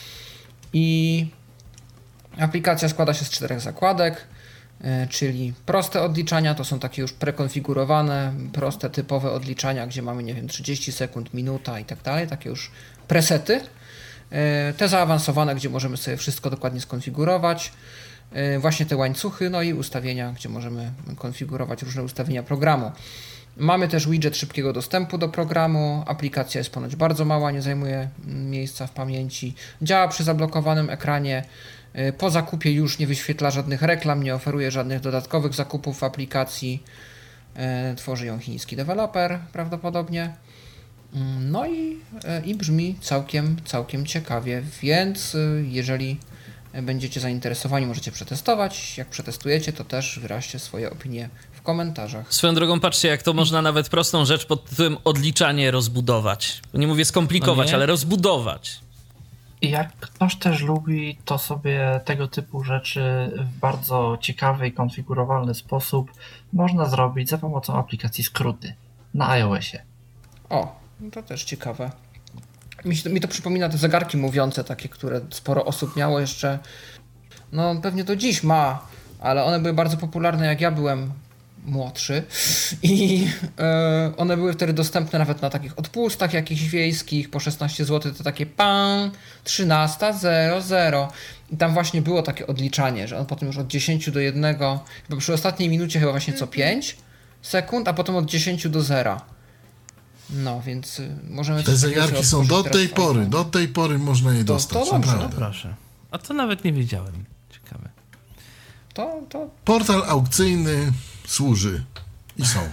I aplikacja składa się z czterech zakładek, yy, czyli proste odliczania, to są takie już prekonfigurowane, proste, typowe odliczania, gdzie mamy, nie wiem, trzydzieści sekund, minuta i tak dalej, takie już presety. Te zaawansowane, gdzie możemy sobie wszystko dokładnie skonfigurować, właśnie te łańcuchy, no i ustawienia, gdzie możemy konfigurować różne ustawienia programu. Mamy też widget szybkiego dostępu do programu. Aplikacja jest ponoć bardzo mała, nie zajmuje miejsca w pamięci. Działa przy zablokowanym ekranie. Po zakupie już nie wyświetla żadnych reklam, nie oferuje żadnych dodatkowych zakupów w aplikacji. Tworzy ją chiński deweloper prawdopodobnie. No i, i brzmi całkiem, całkiem ciekawie, więc jeżeli będziecie zainteresowani, możecie przetestować. Jak przetestujecie, to też wyraźcie swoje opinie w komentarzach. Swoją drogą, patrzcie, jak to można nawet prostą rzecz pod tytułem odliczanie rozbudować. Nie mówię skomplikować, no nie. ale rozbudować. I jak ktoś też lubi, to sobie tego typu rzeczy w bardzo ciekawy i konfigurowalny sposób można zrobić za pomocą aplikacji skróty na iOSie. O, to też ciekawe. Mi, się, mi to przypomina te zegarki mówiące takie, które sporo osób miało jeszcze, no pewnie do dziś ma, ale one były bardzo popularne jak ja byłem młodszy i e, one były wtedy dostępne nawet na takich odpustach jakichś wiejskich po szesnaście złotych, to takie pan trzynaście zero zero i tam właśnie było takie odliczanie, że on potem już od dziesięciu do jednego, chyba przy ostatniej minucie chyba właśnie co pięć sekund, a potem od dziesięciu do zera. No, więc y, możemy... Te zegarki są do tej pory, do tej pory można je dostać, to dobrze, no proszę. A to nawet nie wiedziałem. Ciekawe. To, to... Portal aukcyjny służy i są.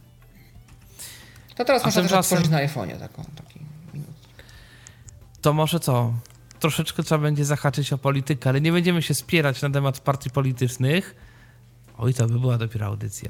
To teraz A można też tymczasem... otworzyć na iPhone'ie taką, taki minutnik. To może co? Troszeczkę trzeba będzie zahaczyć o politykę, ale nie będziemy się spierać na temat partii politycznych. Oj, to by była dopiero audycja.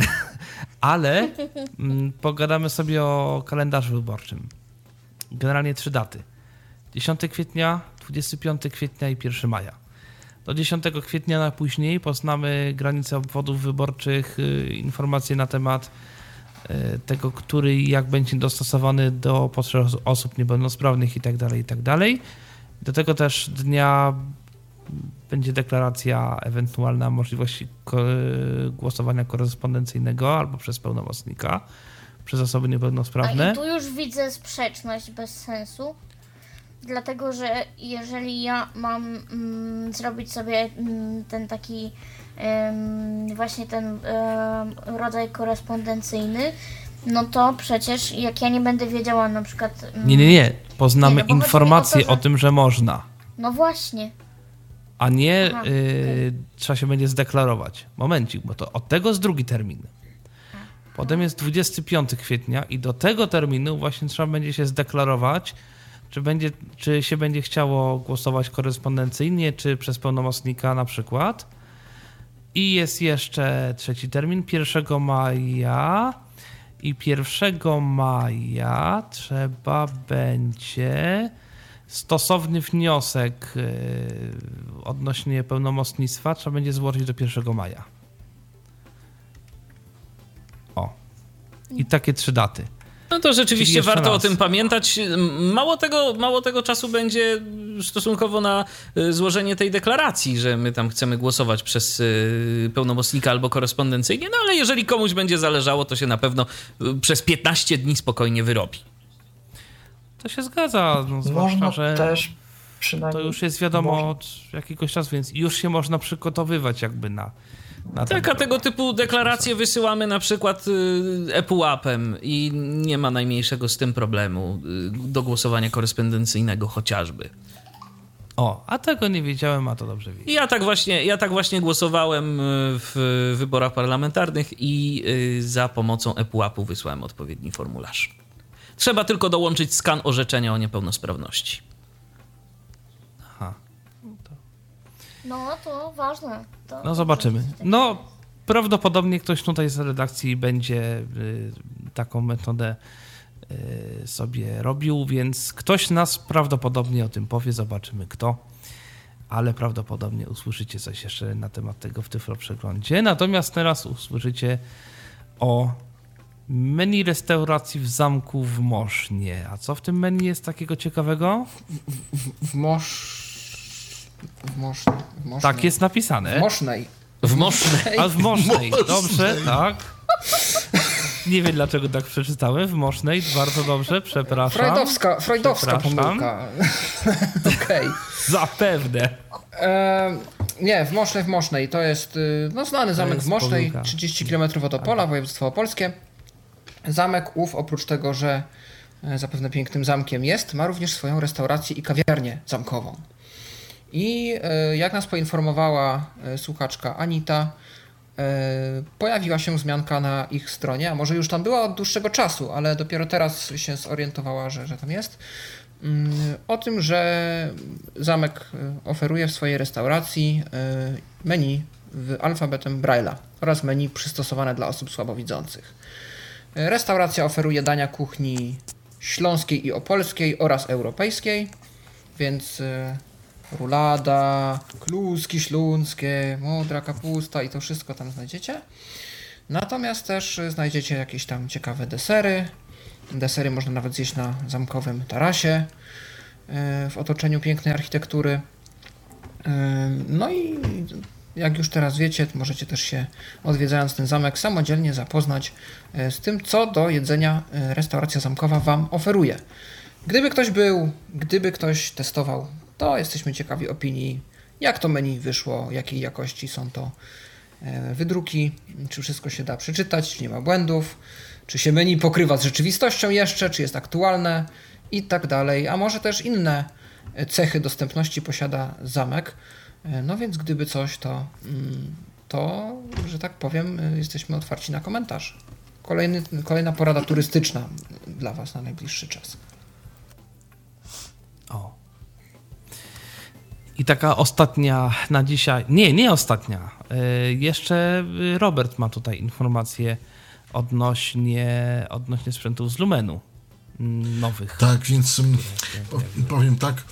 Ale mm, pogadamy sobie o kalendarzu wyborczym. Generalnie trzy daty. dziesiątego kwietnia, dwudziestego piątego kwietnia i pierwszego maja. Do dziesiątego kwietnia na później poznamy granice obwodów wyborczych, y, informacje na temat y, tego, który i jak będzie dostosowany do potrzeb osób niepełnosprawnych itd., itd. Do tego też dnia będzie deklaracja ewentualna możliwości ko- głosowania korespondencyjnego albo przez pełnomocnika, przez osoby niepełnosprawne. A i tu już widzę sprzeczność bez sensu, dlatego że jeżeli ja mam mm, zrobić sobie mm, ten taki ym, właśnie ten ym, rodzaj korespondencyjny, no to przecież jak ja nie będę wiedziała na przykład... Ym, nie, nie, nie. Poznamy nie, no informacje o, to, że... o tym, że można. No właśnie. A nie Aha, y, okay. trzeba się będzie zdeklarować. Momencik, bo to od tego jest drugi termin. Potem jest dwudziestego piątego kwietnia i do tego terminu właśnie trzeba będzie się zdeklarować, czy, będzie, czy się będzie chciało głosować korespondencyjnie, czy przez pełnomocnika na przykład. I jest jeszcze trzeci termin, pierwszego maja. I pierwszego maja trzeba będzie stosowny wniosek yy, odnośnie pełnomocnictwa trzeba będzie złożyć do pierwszego maja. O. I takie trzy daty. No to rzeczywiście warto raz. o tym pamiętać. Mało tego, mało tego czasu będzie stosunkowo na złożenie tej deklaracji, że my tam chcemy głosować przez pełnomocnika albo korespondencyjnie, no ale jeżeli komuś będzie zależało, to się na pewno przez piętnaście dni spokojnie wyrobi. To się zgadza, no, zwłaszcza, Można że też przynajmniej... to już jest wiadomo można... od jakiegoś czasu, więc już się można przygotowywać jakby na... na Tak, a tego typu deklaracje wysyłamy na przykład ePUAP-em i nie ma najmniejszego z tym problemu do głosowania korespondencyjnego chociażby. O, a tego nie wiedziałem, a to dobrze wiedzieć. I ja tak właśnie, ja tak właśnie głosowałem w wyborach parlamentarnych i za pomocą ePUAP-u wysłałem odpowiedni formularz. Trzeba tylko dołączyć skan orzeczenia o niepełnosprawności. Aha. No to ważne. To No zobaczymy. No prawdopodobnie ktoś tutaj z redakcji będzie y, taką metodę y, sobie robił, więc ktoś nas prawdopodobnie o tym powie, zobaczymy kto, ale prawdopodobnie usłyszycie coś jeszcze na temat tego w Tyflo Przeglądzie. Natomiast teraz usłyszycie o menu restauracji w zamku w Mosznie. A co w tym menu jest takiego ciekawego? W, w, w Mosz... W Mosznej. W Mosznej. Tak jest napisane. W Mosznej. W Mosznej. A w Mosznej, Mosznej. dobrze, tak. Nie wiem dlaczego tak przeczytałem. W Mosznej, bardzo dobrze, przepraszam. Freudowska, freudowska pomyłka. Okej. Zapewne. E, nie, w Mosznej, w Mosznej. To jest no, znany zamek w Mosznej, pomyłka. trzydzieści kilometrów od Opola, województwo opolskie. Zamek ów, oprócz tego, że zapewne pięknym zamkiem jest, ma również swoją restaurację i kawiarnię zamkową. I jak nas poinformowała słuchaczka Anita, pojawiła się wzmianka na ich stronie, a może już tam była od dłuższego czasu, ale dopiero teraz się zorientowała, że, że tam jest, o tym, że zamek oferuje w swojej restauracji menu w alfabetem Braille'a oraz menu przystosowane dla osób słabowidzących. Restauracja oferuje dania kuchni śląskiej i opolskiej oraz europejskiej, więc rulada, kluski śląskie, modra kapusta i to wszystko tam znajdziecie. Natomiast też znajdziecie jakieś tam ciekawe desery. Desery można nawet zjeść na zamkowym tarasie w otoczeniu pięknej architektury. No i jak już teraz wiecie, możecie też się, odwiedzając ten zamek, samodzielnie zapoznać z tym, co do jedzenia restauracja zamkowa Wam oferuje. Gdyby ktoś był, gdyby ktoś testował, to jesteśmy ciekawi opinii, jak to menu wyszło, jakiej jakości są to wydruki, czy wszystko się da przeczytać, czy nie ma błędów, czy się menu pokrywa z rzeczywistością jeszcze, czy jest aktualne i tak dalej, a może też inne cechy dostępności posiada zamek. No więc gdyby coś, to, to że tak powiem, jesteśmy otwarci na komentarz. Kolejny, kolejna porada turystyczna dla Was na najbliższy czas. O. I taka ostatnia na dzisiaj, nie, nie ostatnia, jeszcze Robert ma tutaj informacje odnośnie, odnośnie sprzętów z Lumenu nowych. Tak, więc o, powiem tak,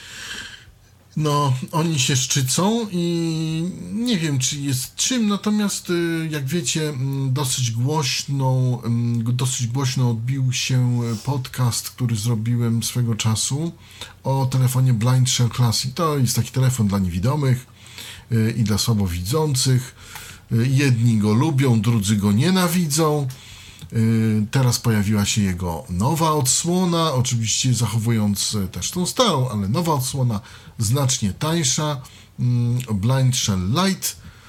no oni się szczycą i nie wiem, czy jest czym, natomiast jak wiecie, dosyć głośną, dosyć głośno odbił się podcast, który zrobiłem swego czasu o telefonie Blind Shell Classic. To jest taki telefon dla niewidomych i dla słabowidzących. Jedni go lubią, drudzy go nienawidzą. Teraz pojawiła się jego nowa odsłona, oczywiście zachowując też tą starą, ale nowa odsłona, znacznie tańsza, Blind Shell Lite.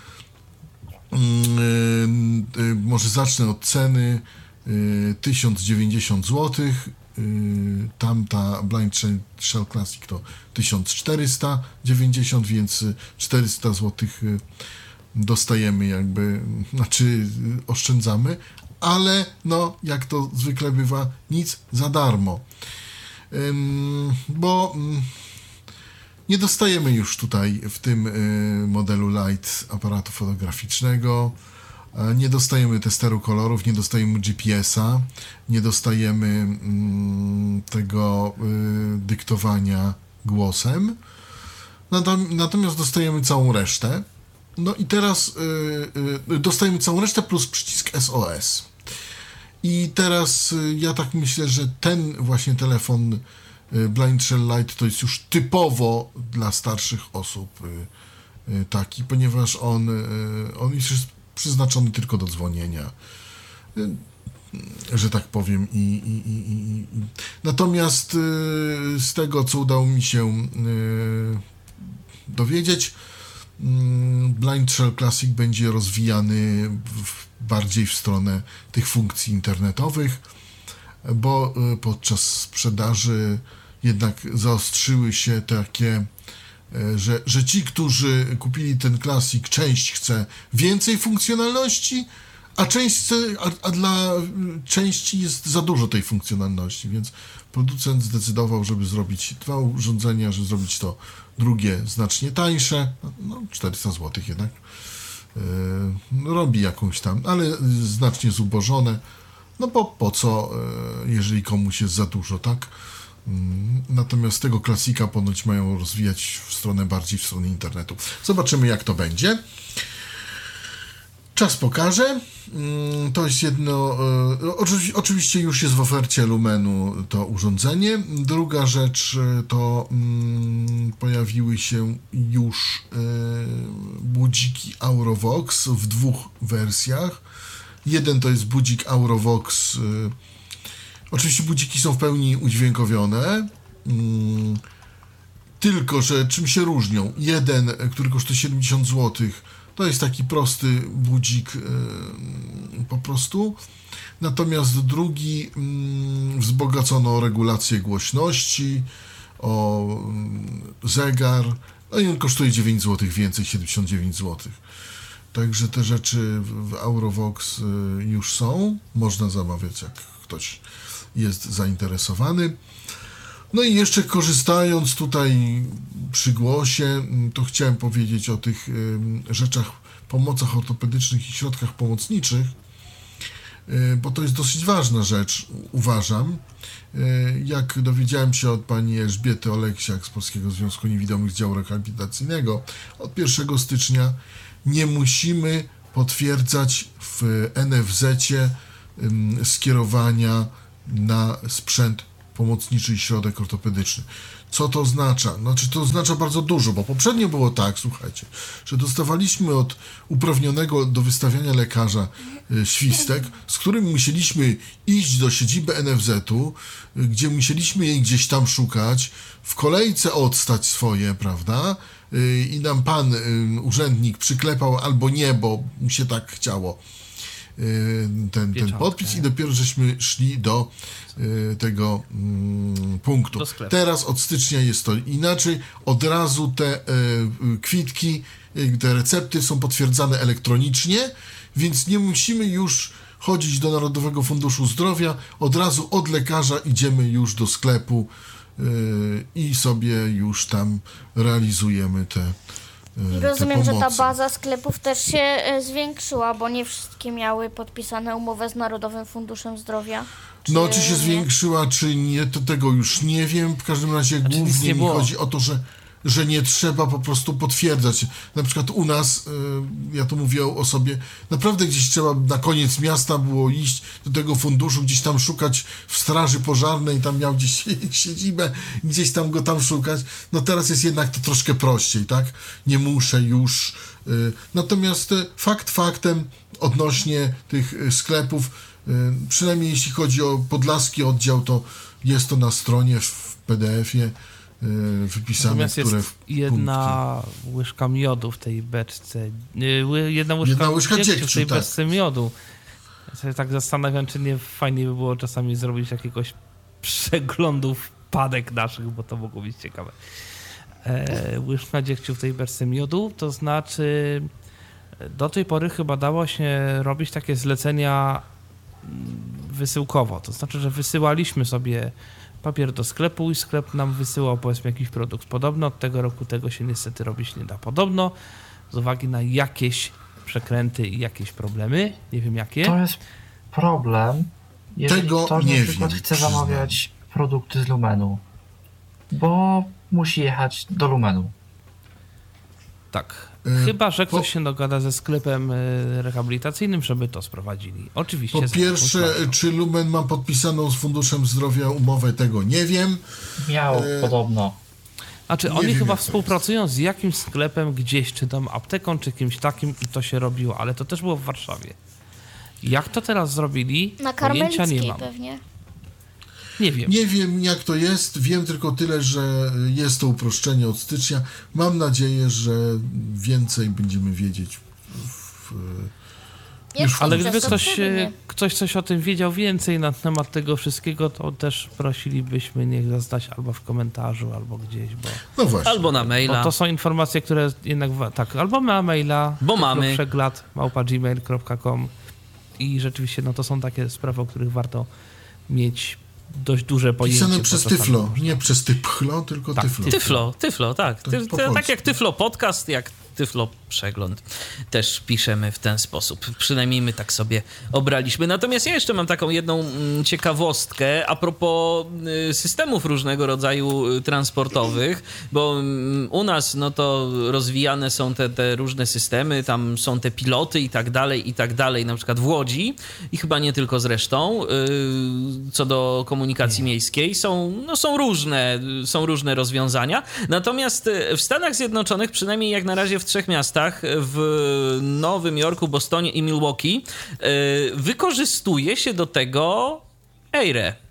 Może zacznę od ceny, tysiąc dziewięćdziesiąt złotych, tamta Blind Shell Classic to tysiąc czterysta dziewięćdziesiąt, więc czterysta złotych dostajemy jakby, znaczy oszczędzamy, ale no, jak to zwykle bywa, nic za darmo. Ym, bo ym, nie dostajemy już tutaj w tym y, modelu Lite aparatu fotograficznego, y, nie dostajemy testeru kolorów, nie dostajemy G P S-a, nie dostajemy y, tego y, dyktowania głosem, natomiast dostajemy całą resztę. No i teraz y, y, dostajemy całą resztę plus przycisk S O S. I teraz y, ja tak myślę, że ten właśnie telefon y, Blind Shell Lite to jest już typowo dla starszych osób y, y, taki, ponieważ on, y, on jest przeznaczony tylko do dzwonienia, y, że tak powiem. I, i, i, i. Natomiast y, z tego, co udało mi się y, dowiedzieć, Blind Shell Classic będzie rozwijany w, bardziej w stronę tych funkcji internetowych, bo podczas sprzedaży jednak zaostrzyły się takie, że, że ci, którzy kupili ten Classic, część chce więcej funkcjonalności, a część chce, a, a dla części jest za dużo tej funkcjonalności, więc producent zdecydował, żeby zrobić dwa urządzenia, żeby zrobić to drugie znacznie tańsze, no czterysta złotych jednak, yy, robi jakąś tam, ale znacznie zubożone, no bo po co, yy, jeżeli komuś jest za dużo, tak? Yy, natomiast tego klasika ponoć mają rozwijać w stronę bardziej w stronę internetu. Zobaczymy, jak to będzie. Czas pokaże. To jest jedno, oczywiście już jest w ofercie Lumenu to urządzenie. Druga rzecz to pojawiły się już budziki Aurovox w dwóch wersjach. Jeden to jest budzik Aurovox. Oczywiście budziki są w pełni udźwiękowione. Tylko że czym się różnią? Jeden, który kosztuje siedemdziesiąt złotych, To jest taki prosty budzik po prostu. Natomiast drugi wzbogacono o regulację głośności, o zegar, no i on kosztuje dziewięć złotych więcej, siedemdziesiąt dziewięć złotych. Także te rzeczy w Eurovox już są, można zamawiać, jak ktoś jest zainteresowany. No i jeszcze korzystając tutaj przy głosie, to chciałem powiedzieć o tych rzeczach, pomocach ortopedycznych i środkach pomocniczych, bo to jest dosyć ważna rzecz, uważam. Jak dowiedziałem się od pani Elżbiety Oleksiak z Polskiego Związku Niewidomych z działu rehabilitacyjnego, od pierwszego stycznia nie musimy potwierdzać w en ef zecie skierowania na sprzęt pomocniczy i środek ortopedyczny. Co to oznacza? Znaczy, to oznacza bardzo dużo, bo poprzednio było tak, słuchajcie, że dostawaliśmy od uprawnionego do wystawiania lekarza świstek, z którym musieliśmy iść do siedziby en ef zetu, gdzie musieliśmy jej gdzieś tam szukać, w kolejce odstać swoje, prawda? I nam pan urzędnik przyklepał albo nie, bo mu się tak chciało ten, ten podpis i dopiero żeśmy szli do tego mm, punktu. Teraz od stycznia jest to inaczej. Od razu te e, kwitki, te recepty są potwierdzane elektronicznie, więc nie musimy już chodzić do Narodowego Funduszu Zdrowia. Od razu od lekarza idziemy już do sklepu e, i sobie już tam realizujemy te I rozumiem, że ta baza sklepów też się e, zwiększyła, bo nie wszystkie miały podpisane umowę z Narodowym Funduszem Zdrowia. Czy... No, czy się zwiększyła, czy nie, to tego już nie wiem. W każdym razie znaczy, głównie mi chodzi o to, że, że nie trzeba po prostu potwierdzać. Na przykład u nas, y, ja tu mówię o sobie, naprawdę gdzieś trzeba na koniec miasta było iść do tego funduszu, gdzieś tam szukać w straży pożarnej, tam miał gdzieś siedzibę, gdzieś tam go tam szukać. No teraz jest jednak to troszkę prościej, tak? Nie muszę już. Y, natomiast y, fakt faktem odnośnie tych y, sklepów, przynajmniej jeśli chodzi o podlaski oddział, to jest to na stronie w pe de efie wypisane, natomiast które jest jedna punktki. Łyżka miodu w tej beczce. Jedna łyżka, jedna łyżka dziegciu w tej tak. beczce miodu. Ja się tak zastanawiam, czy nie fajnie by było czasami zrobić jakiegoś przeglądu wpadek naszych, bo to mogło być ciekawe. E, łyżka dziegciu w tej beczce miodu, to znaczy do tej pory chyba dało się robić takie zlecenia wysyłkowo, to znaczy, że wysyłaliśmy sobie papier do sklepu i sklep nam wysyłał, powiedzmy, jakiś produkt. Podobno od tego roku tego się niestety robić nie da. Podobno z uwagi na jakieś przekręty i jakieś problemy, nie wiem jakie. To jest problem, jeżeli tego ktoś nie na przykład wiem, chce przyznam. zamawiać produkty z Lumenu, bo musi jechać do Lumenu. Tak. Y, Chyba że ktoś po, się dogada ze sklepem y, rehabilitacyjnym, żeby to sprowadzili. Oczywiście. Po pierwsze, czy Lumen ma podpisaną z Funduszem Zdrowia umowę, tego nie wiem. Miał e... podobno. Znaczy nie oni wiem, chyba współpracują z jakimś sklepem gdzieś, czy tam apteką, czy kimś takim i to się robiło, ale to też było w Warszawie. Jak to teraz zrobili? Na Pojęcia Karmelickiej nie mam. pewnie. Nie wiem. Nie wiem, jak to jest. Wiem tylko tyle, że jest to uproszczenie od stycznia. Mam nadzieję, że więcej będziemy wiedzieć w, Jest Ale gdyby to ktoś, pewnie. ktoś coś o tym wiedział więcej na temat tego wszystkiego, to też prosilibyśmy niech zaznać albo w komentarzu, albo gdzieś, bo... No właśnie. Albo na maila. Bo to są informacje, które jednak... Tak, albo na maila. Bo mamy. Przegląd małpa gmail kropka com i rzeczywiście no to są takie sprawy, o których warto mieć dość duże pojęcie. Pisane przez czasami Tyflo, można. nie przez Typchlo, tylko Tak, Tyflo. Tyflo, Tyflo, tak. Ty, po ty, tak polsku. jak Tyflo Podcast, jak Tyflo Przegląd. Też piszemy w ten sposób. Przynajmniej my tak sobie obraliśmy. Natomiast ja jeszcze mam taką jedną mm, ciekawostkę a propos y, systemów różnego rodzaju y, transportowych, bo mm, u nas no to rozwijane są te, te różne systemy, tam są te piloty i tak dalej, i tak dalej, na przykład w Łodzi i chyba nie tylko zresztą, y, co do komunikacji miejskiej, są, no, są różne, są różne rozwiązania. Natomiast w Stanach Zjednoczonych, przynajmniej jak na razie w trzech miastach, w Nowym Jorku, Bostonie i Milwaukee, wykorzystuje się do tego Eire.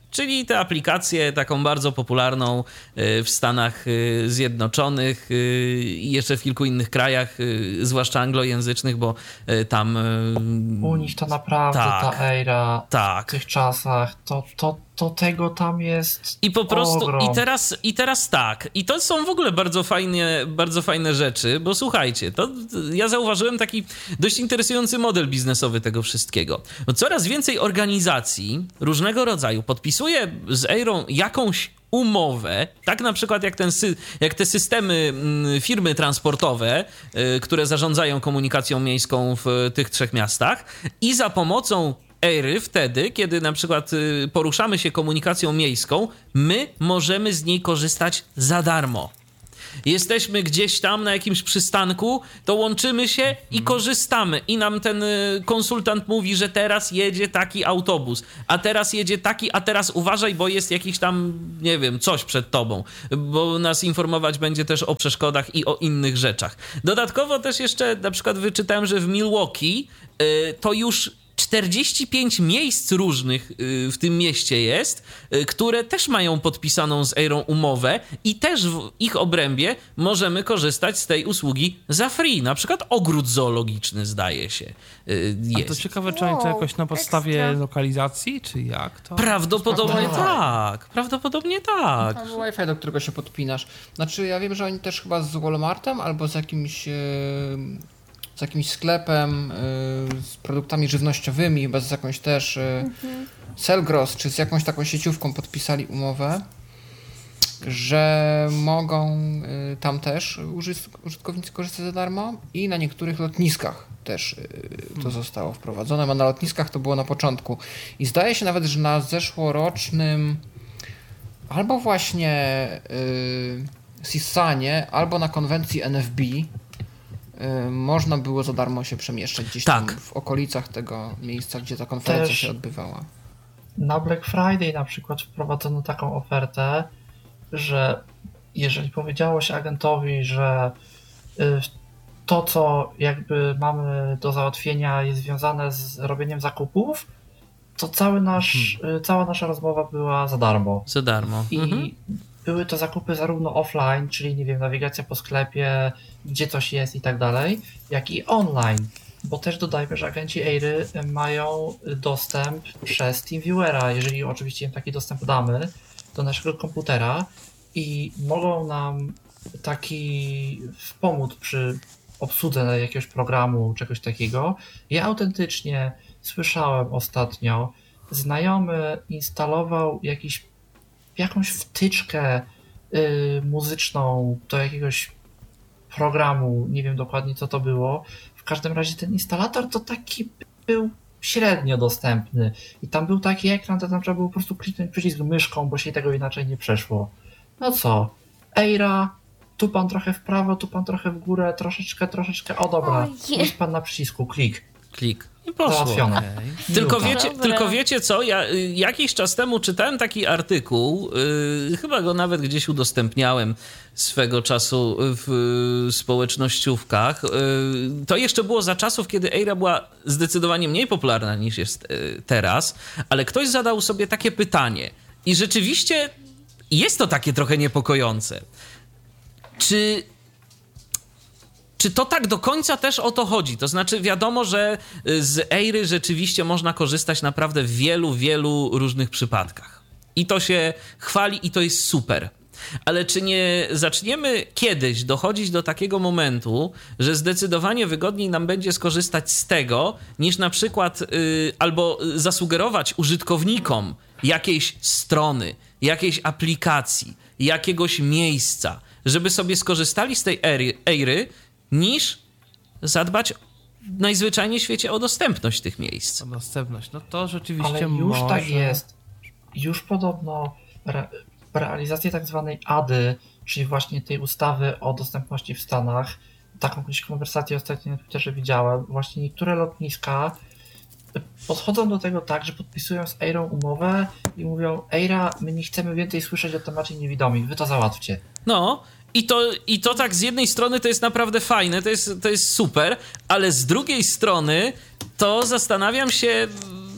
Czyli te aplikacje, taką bardzo popularną w Stanach Zjednoczonych i jeszcze w kilku innych krajach, zwłaszcza anglojęzycznych, bo tam... U nich to naprawdę tak, ta era tak. w tych czasach, to, to, to tego tam jest I po prostu, ogrom. i teraz, i teraz tak, i to są w ogóle bardzo fajnie, bardzo fajne rzeczy, bo słuchajcie, to ja zauważyłem taki dość interesujący model biznesowy tego wszystkiego. No coraz więcej organizacji różnego rodzaju podpisuje z Airą jakąś umowę, tak na przykład jak, ten, jak te systemy firmy transportowe, które zarządzają komunikacją miejską w tych trzech miastach i za pomocą Airy wtedy, kiedy na przykład poruszamy się komunikacją miejską, my możemy z niej korzystać za darmo. Jesteśmy gdzieś tam na jakimś przystanku, to łączymy się i korzystamy. I nam ten konsultant mówi, że teraz jedzie taki autobus, a teraz jedzie taki, a teraz uważaj, bo jest jakiś tam, nie wiem, coś przed tobą, bo nas informować będzie też o przeszkodach i o innych rzeczach. Dodatkowo też jeszcze na przykład wyczytałem, że w Milwaukee yy, to już czterdzieści pięć miejsc różnych w tym mieście jest, które też mają podpisaną z Airą umowę i też w ich obrębie możemy korzystać z tej usługi za free. Na przykład ogród zoologiczny, zdaje się, jest. A to ciekawe, czy oni to jakoś na podstawie ekstra. lokalizacji, czy jak to? Prawdopodobnie Tak. tak. Prawdopodobnie tak. Tam Wi-Fi, do którego się podpinasz. Znaczy, ja wiem, że oni też chyba z Walmartem albo z jakimś... Yy... z jakimś sklepem y, z produktami żywnościowymi, chyba z jakąś też y, mhm. Selgros, czy z jakąś taką sieciówką podpisali umowę, że mogą y, tam też użyt- użytkownicy korzystać za darmo i na niektórych lotniskach też y, to hmm. zostało wprowadzone, a na lotniskach to było na początku. I zdaje się nawet, że na zeszłorocznym albo właśnie y, Sisanie, albo na konwencji N F B można było za darmo się przemieszczać gdzieś tak. tam w okolicach tego miejsca, gdzie ta konferencja Też się odbywała. Na Black Friday na przykład wprowadzono taką ofertę, że jeżeli powiedziało się agentowi, że to, co jakby mamy do załatwienia, jest związane z robieniem zakupów, to cały nasz, hmm. cała nasza rozmowa była za darmo. Za darmo. I mhm. były to zakupy zarówno offline, czyli nie wiem, nawigacja po sklepie, gdzie coś jest i tak dalej, jak i online. Bo też dodajmy, że agenci Airy mają dostęp przez TeamViewera, jeżeli oczywiście im taki dostęp damy do naszego komputera i mogą nam taki pomóc przy obsłudze jakiegoś programu, czegoś takiego. Ja autentycznie słyszałem ostatnio, znajomy instalował jakiś, jakąś wtyczkę yy, muzyczną do jakiegoś programu, nie wiem dokładnie co to było. W każdym razie ten instalator to taki był średnio dostępny i tam był taki ekran, to tam trzeba było po prostu kliknąć przycisk myszką, bo się tego inaczej nie przeszło. No co, Aira, tu pan trochę w prawo, tu pan trochę w górę, troszeczkę, troszeczkę, o dobra, jest pan na przycisku, klik. Klik. I poszło. Okay. Tylko wiecie, tylko wiecie co, ja jakiś czas temu czytałem taki artykuł, yy, chyba go nawet gdzieś udostępniałem swego czasu w społecznościówkach. Yy, to jeszcze było za czasów, kiedy Aira była zdecydowanie mniej popularna niż jest yy, teraz, ale ktoś zadał sobie takie pytanie i rzeczywiście jest to takie trochę niepokojące. Czy... Czy to tak do końca też o to chodzi? To znaczy wiadomo, że z Airy rzeczywiście można korzystać naprawdę w wielu, wielu różnych przypadkach. I to się chwali i to jest super. Ale czy nie zaczniemy kiedyś dochodzić do takiego momentu, że zdecydowanie wygodniej nam będzie skorzystać z tego, niż na przykład yy, albo zasugerować użytkownikom jakiejś strony, jakiejś aplikacji, jakiegoś miejsca, żeby sobie skorzystali z tej Airy, niż zadbać najzwyczajniej w świecie o dostępność tych miejsc. O dostępność, no to rzeczywiście Ale już może... tak jest. Już podobno re- realizację tak zwanej A D Y, czyli właśnie tej ustawy o dostępności w Stanach, taką gdzieś konwersację ostatnio na Twitterze widziałem, właśnie niektóre lotniska podchodzą do tego tak, że podpisują z Airą umowę i mówią: Aira, my nie chcemy więcej słyszeć o temacie niewidomych, wy to załatwcie. No, I to, I to tak z jednej strony to jest naprawdę fajne, to jest, to jest super, ale z drugiej strony to zastanawiam się,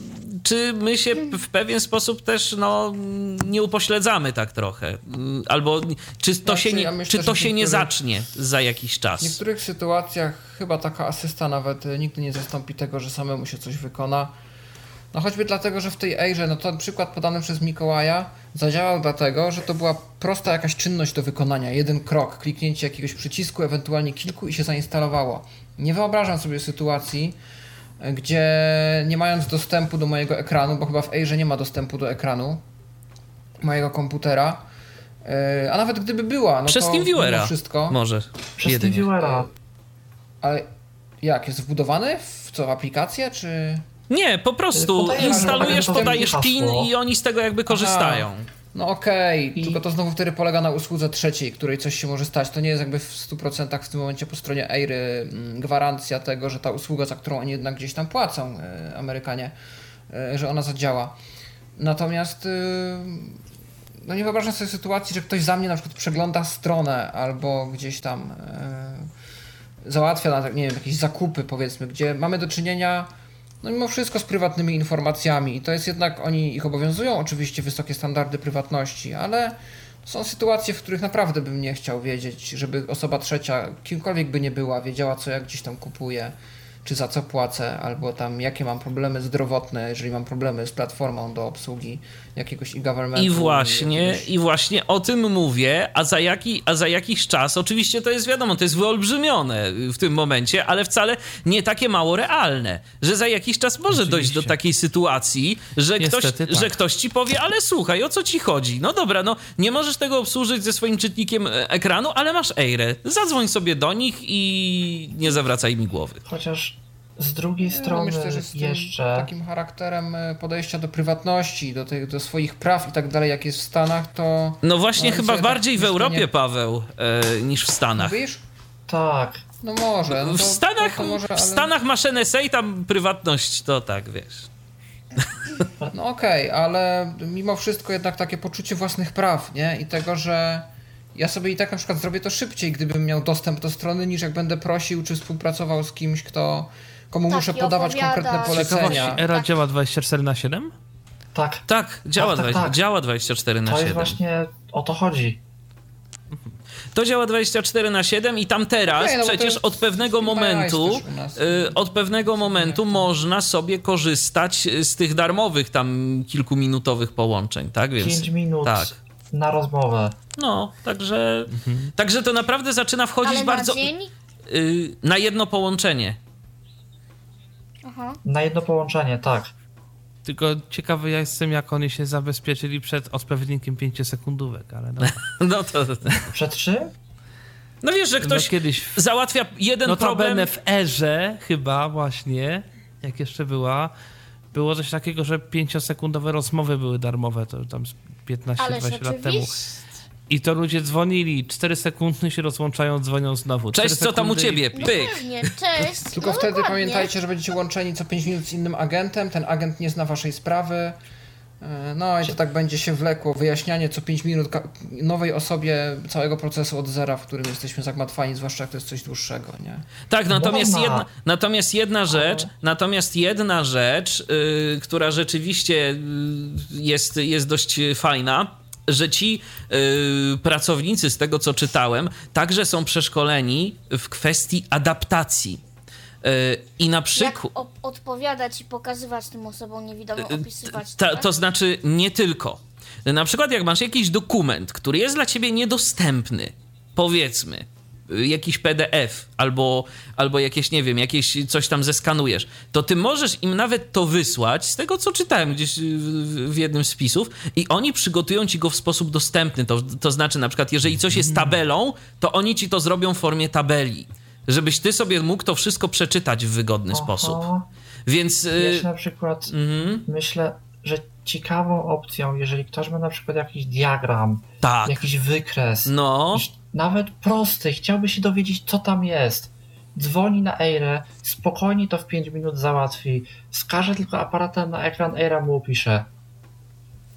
czy my się w pewien sposób też no, nie upośledzamy tak trochę? Albo czy to, Znaczy, się, nie, ja myślę, czy to że się nie niektórych- zacznie za jakiś W czas? niektórych sytuacjach chyba taka asysta nawet y, nigdy nie zastąpi tego, że samemu się coś wykona. No choćby dlatego, że w tej Eirze, no ten przykład podany przez Mikołaja zadziałał dlatego, że to była prosta jakaś czynność do wykonania. Jeden krok, kliknięcie jakiegoś przycisku, ewentualnie kilku i się zainstalowało. Nie wyobrażam sobie sytuacji, y, gdzie nie mając dostępu do mojego ekranu, bo chyba w Eirze nie ma dostępu do ekranu mojego komputera, y, a nawet gdyby była, no Przez to TeamViewera mimo wszystko... może. Przez jedynie. TeamViewera. Ale jak, jest wbudowany w co, w aplikację, czy... Nie, po prostu Podajesz, instalujesz, podajesz podajesz PIN hasło. i oni z tego jakby korzystają. No okej, I- tylko to znowu wtedy polega na usłudze trzeciej, której coś się może stać. To nie jest jakby w stu procentach w tym momencie po stronie Eiry mm, gwarancja tego, że ta usługa, za którą oni jednak gdzieś tam płacą, e, Amerykanie, e, że ona zadziała. Natomiast... y, no nie wyobrażam sobie sytuacji, że ktoś za mnie na przykład przegląda stronę albo gdzieś tam e, załatwia, na, nie wiem, jakieś zakupy powiedzmy, gdzie mamy do czynienia no mimo wszystko z prywatnymi informacjami i to jest jednak, oni ich obowiązują oczywiście wysokie standardy prywatności, ale są sytuacje, w których naprawdę bym nie chciał wiedzieć, żeby osoba trzecia, kimkolwiek by nie była, wiedziała co ja gdzieś tam kupuję, czy za co płacę, albo tam jakie mam problemy zdrowotne, jeżeli mam problemy z platformą do obsługi jakiegoś e-governmentu. I właśnie, jakiegoś... I właśnie o tym mówię, a za, jaki, a za jakiś czas, oczywiście to jest wiadomo, to jest wyolbrzymione w tym momencie, ale wcale nie takie mało realne, że za jakiś czas może Oczywiście. dojść do takiej sytuacji, że ktoś, Niestety tak. że ktoś ci powie, ale słuchaj, o co ci chodzi? No dobra, no nie możesz tego obsłużyć ze swoim czytnikiem e, ekranu, ale masz Eirę. Zadzwoń sobie do nich i nie zawracaj mi głowy. Chociaż z drugiej No, strony myślę, że z tym jeszcze... takim charakterem e, podejścia do prywatności, do, tych, do swoich praw i tak dalej, jak jest w Stanach, to... No właśnie No, chyba tak bardziej w myślenie- Europie, Paweł, e, niż w Stanach. Mówisz? Tak. No może. No W to, Stanach, to, to może, w ale... Stanach masz N S A i tam prywatność, to tak, wiesz. No okej, ale mimo wszystko jednak takie poczucie własnych praw, nie? I tego, że ja sobie i tak na przykład zrobię to szybciej, gdybym miał dostęp do strony, niż jak będę prosił, czy współpracował z kimś, kto, komu Tak, muszę i podawać opowiadać. konkretne Ciekawości, polecenia. Era Tak. działa dwadzieścia cztery na siedem? Tak, Tak, działa, tak, dwadzieścia, tak. działa dwadzieścia cztery na to siedem. jest właśnie o to chodzi. To działa dwadzieścia cztery na siedem i tam teraz Okej, no bo to przecież jest od pewnego chyba momentu jest też u nas. y, od pewnego momentu można sobie korzystać z tych darmowych tam kilkuminutowych połączeń, tak? Więc pięć minut tak. na rozmowę. No, także także to naprawdę zaczyna wchodzić Ale bardzo na dzień? y, na jedno połączenie. Aha. Na jedno połączenie, tak. Tylko ciekawy ja jestem, jak oni się zabezpieczyli przed odpowiednikiem pięciosekundówek, ale no, No to Przed czym? no wiesz, że ktoś no kiedyś w, załatwia jeden problem. notabene w erze chyba właśnie, jak jeszcze była, było coś takiego, że pięciosekundowe rozmowy były darmowe, to tam z piętnaście Ale dwadzieścia lat temu. rzeczywiście. I to ludzie dzwonili, cztery sekundy się rozłączają, dzwonią znowu. Cześć, cztery co tam u sekundy i- ciebie? No Pyk. pewnie, cześć. Tylko no wtedy dokładnie. pamiętajcie, że będziecie łączeni co pięć minut z innym agentem, ten agent nie zna waszej sprawy. E, No i to tak będzie się wlekło, wyjaśnianie co pięć minut ka- nowej osobie całego procesu od zera, w którym jesteśmy zagmatwani, zwłaszcza jak to jest coś dłuższego, nie? Tak, natomiast Można. jedna, natomiast jedna rzecz, natomiast jedna rzecz, yy, która rzeczywiście yy, jest, jest dość fajna, że ci yy, pracownicy, z tego co czytałem, także są przeszkoleni w kwestii adaptacji. Yy, I na Jak przykład... op- odpowiadać i pokazywać tym osobom niewidomym, opisywać. Ta, tak? to znaczy nie tylko. Na przykład jak masz jakiś dokument, który jest dla ciebie niedostępny, powiedzmy, y, jakiś P D F albo, albo jakieś, nie wiem, jakieś coś tam zeskanujesz, to ty możesz im nawet to wysłać, z tego co czytałem gdzieś w, w jednym z wpisów, i oni przygotują ci go w sposób dostępny. To, to znaczy na przykład, jeżeli coś jest tabelą, to oni ci to zrobią w formie tabeli, żebyś ty sobie mógł to wszystko przeczytać w wygodny Aha. sposób. Więc... y, Ja się na przykład mhm. myślę, że ciekawą opcją, jeżeli ktoś ma na przykład jakiś diagram, Tak. jakiś wykres, No, jakiś nawet prosty, chciałby się dowiedzieć, co tam jest, dzwoni na Eirę, spokojnie to w pięć minut załatwi, wskaże tylko aparatem na ekran, Eira mu opisze.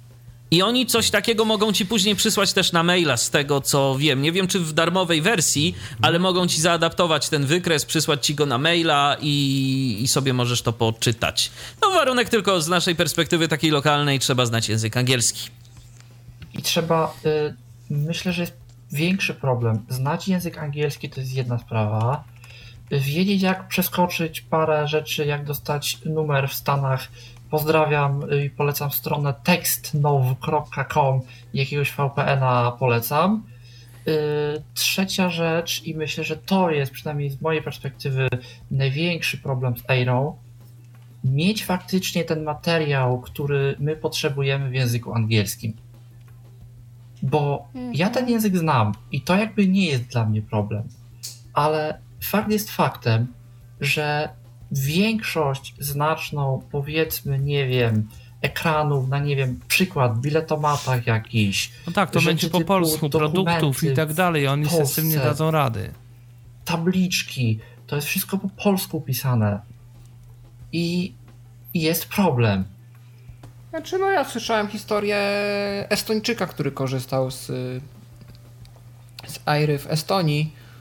I oni coś takiego mogą ci później przysłać też na maila, z tego co wiem. Nie wiem, czy w darmowej wersji, ale mogą ci zaadaptować ten wykres, przysłać ci go na maila i, i sobie możesz to poczytać. No warunek tylko z naszej perspektywy takiej lokalnej, trzeba znać język angielski. I trzeba, y, myślę, że jest większy problem. Znać język angielski to jest jedna sprawa. Wiedzieć, jak przeskoczyć parę rzeczy, jak dostać numer w Stanach. Pozdrawiam i polecam stronę tekstnow kropka com, jakiegoś V P N a polecam. Yy, trzecia rzecz, i myślę, że to jest przynajmniej z mojej perspektywy największy problem z Airą, mieć faktycznie ten materiał, który my potrzebujemy w języku angielskim. Bo ja ten język znam i to jakby nie jest dla mnie problem, ale fakt jest faktem, że większość znaczną, powiedzmy, nie wiem, ekranów na, nie wiem, przykład biletomatach jakiś. No tak, to będzie po polsku, produktów i tak dalej, oni sobie z tym nie dadzą rady. Tabliczki, to jest wszystko po polsku pisane. I jest problem. Znaczy, no ja słyszałem historię Estończyka, który korzystał z, z Airy w Estonii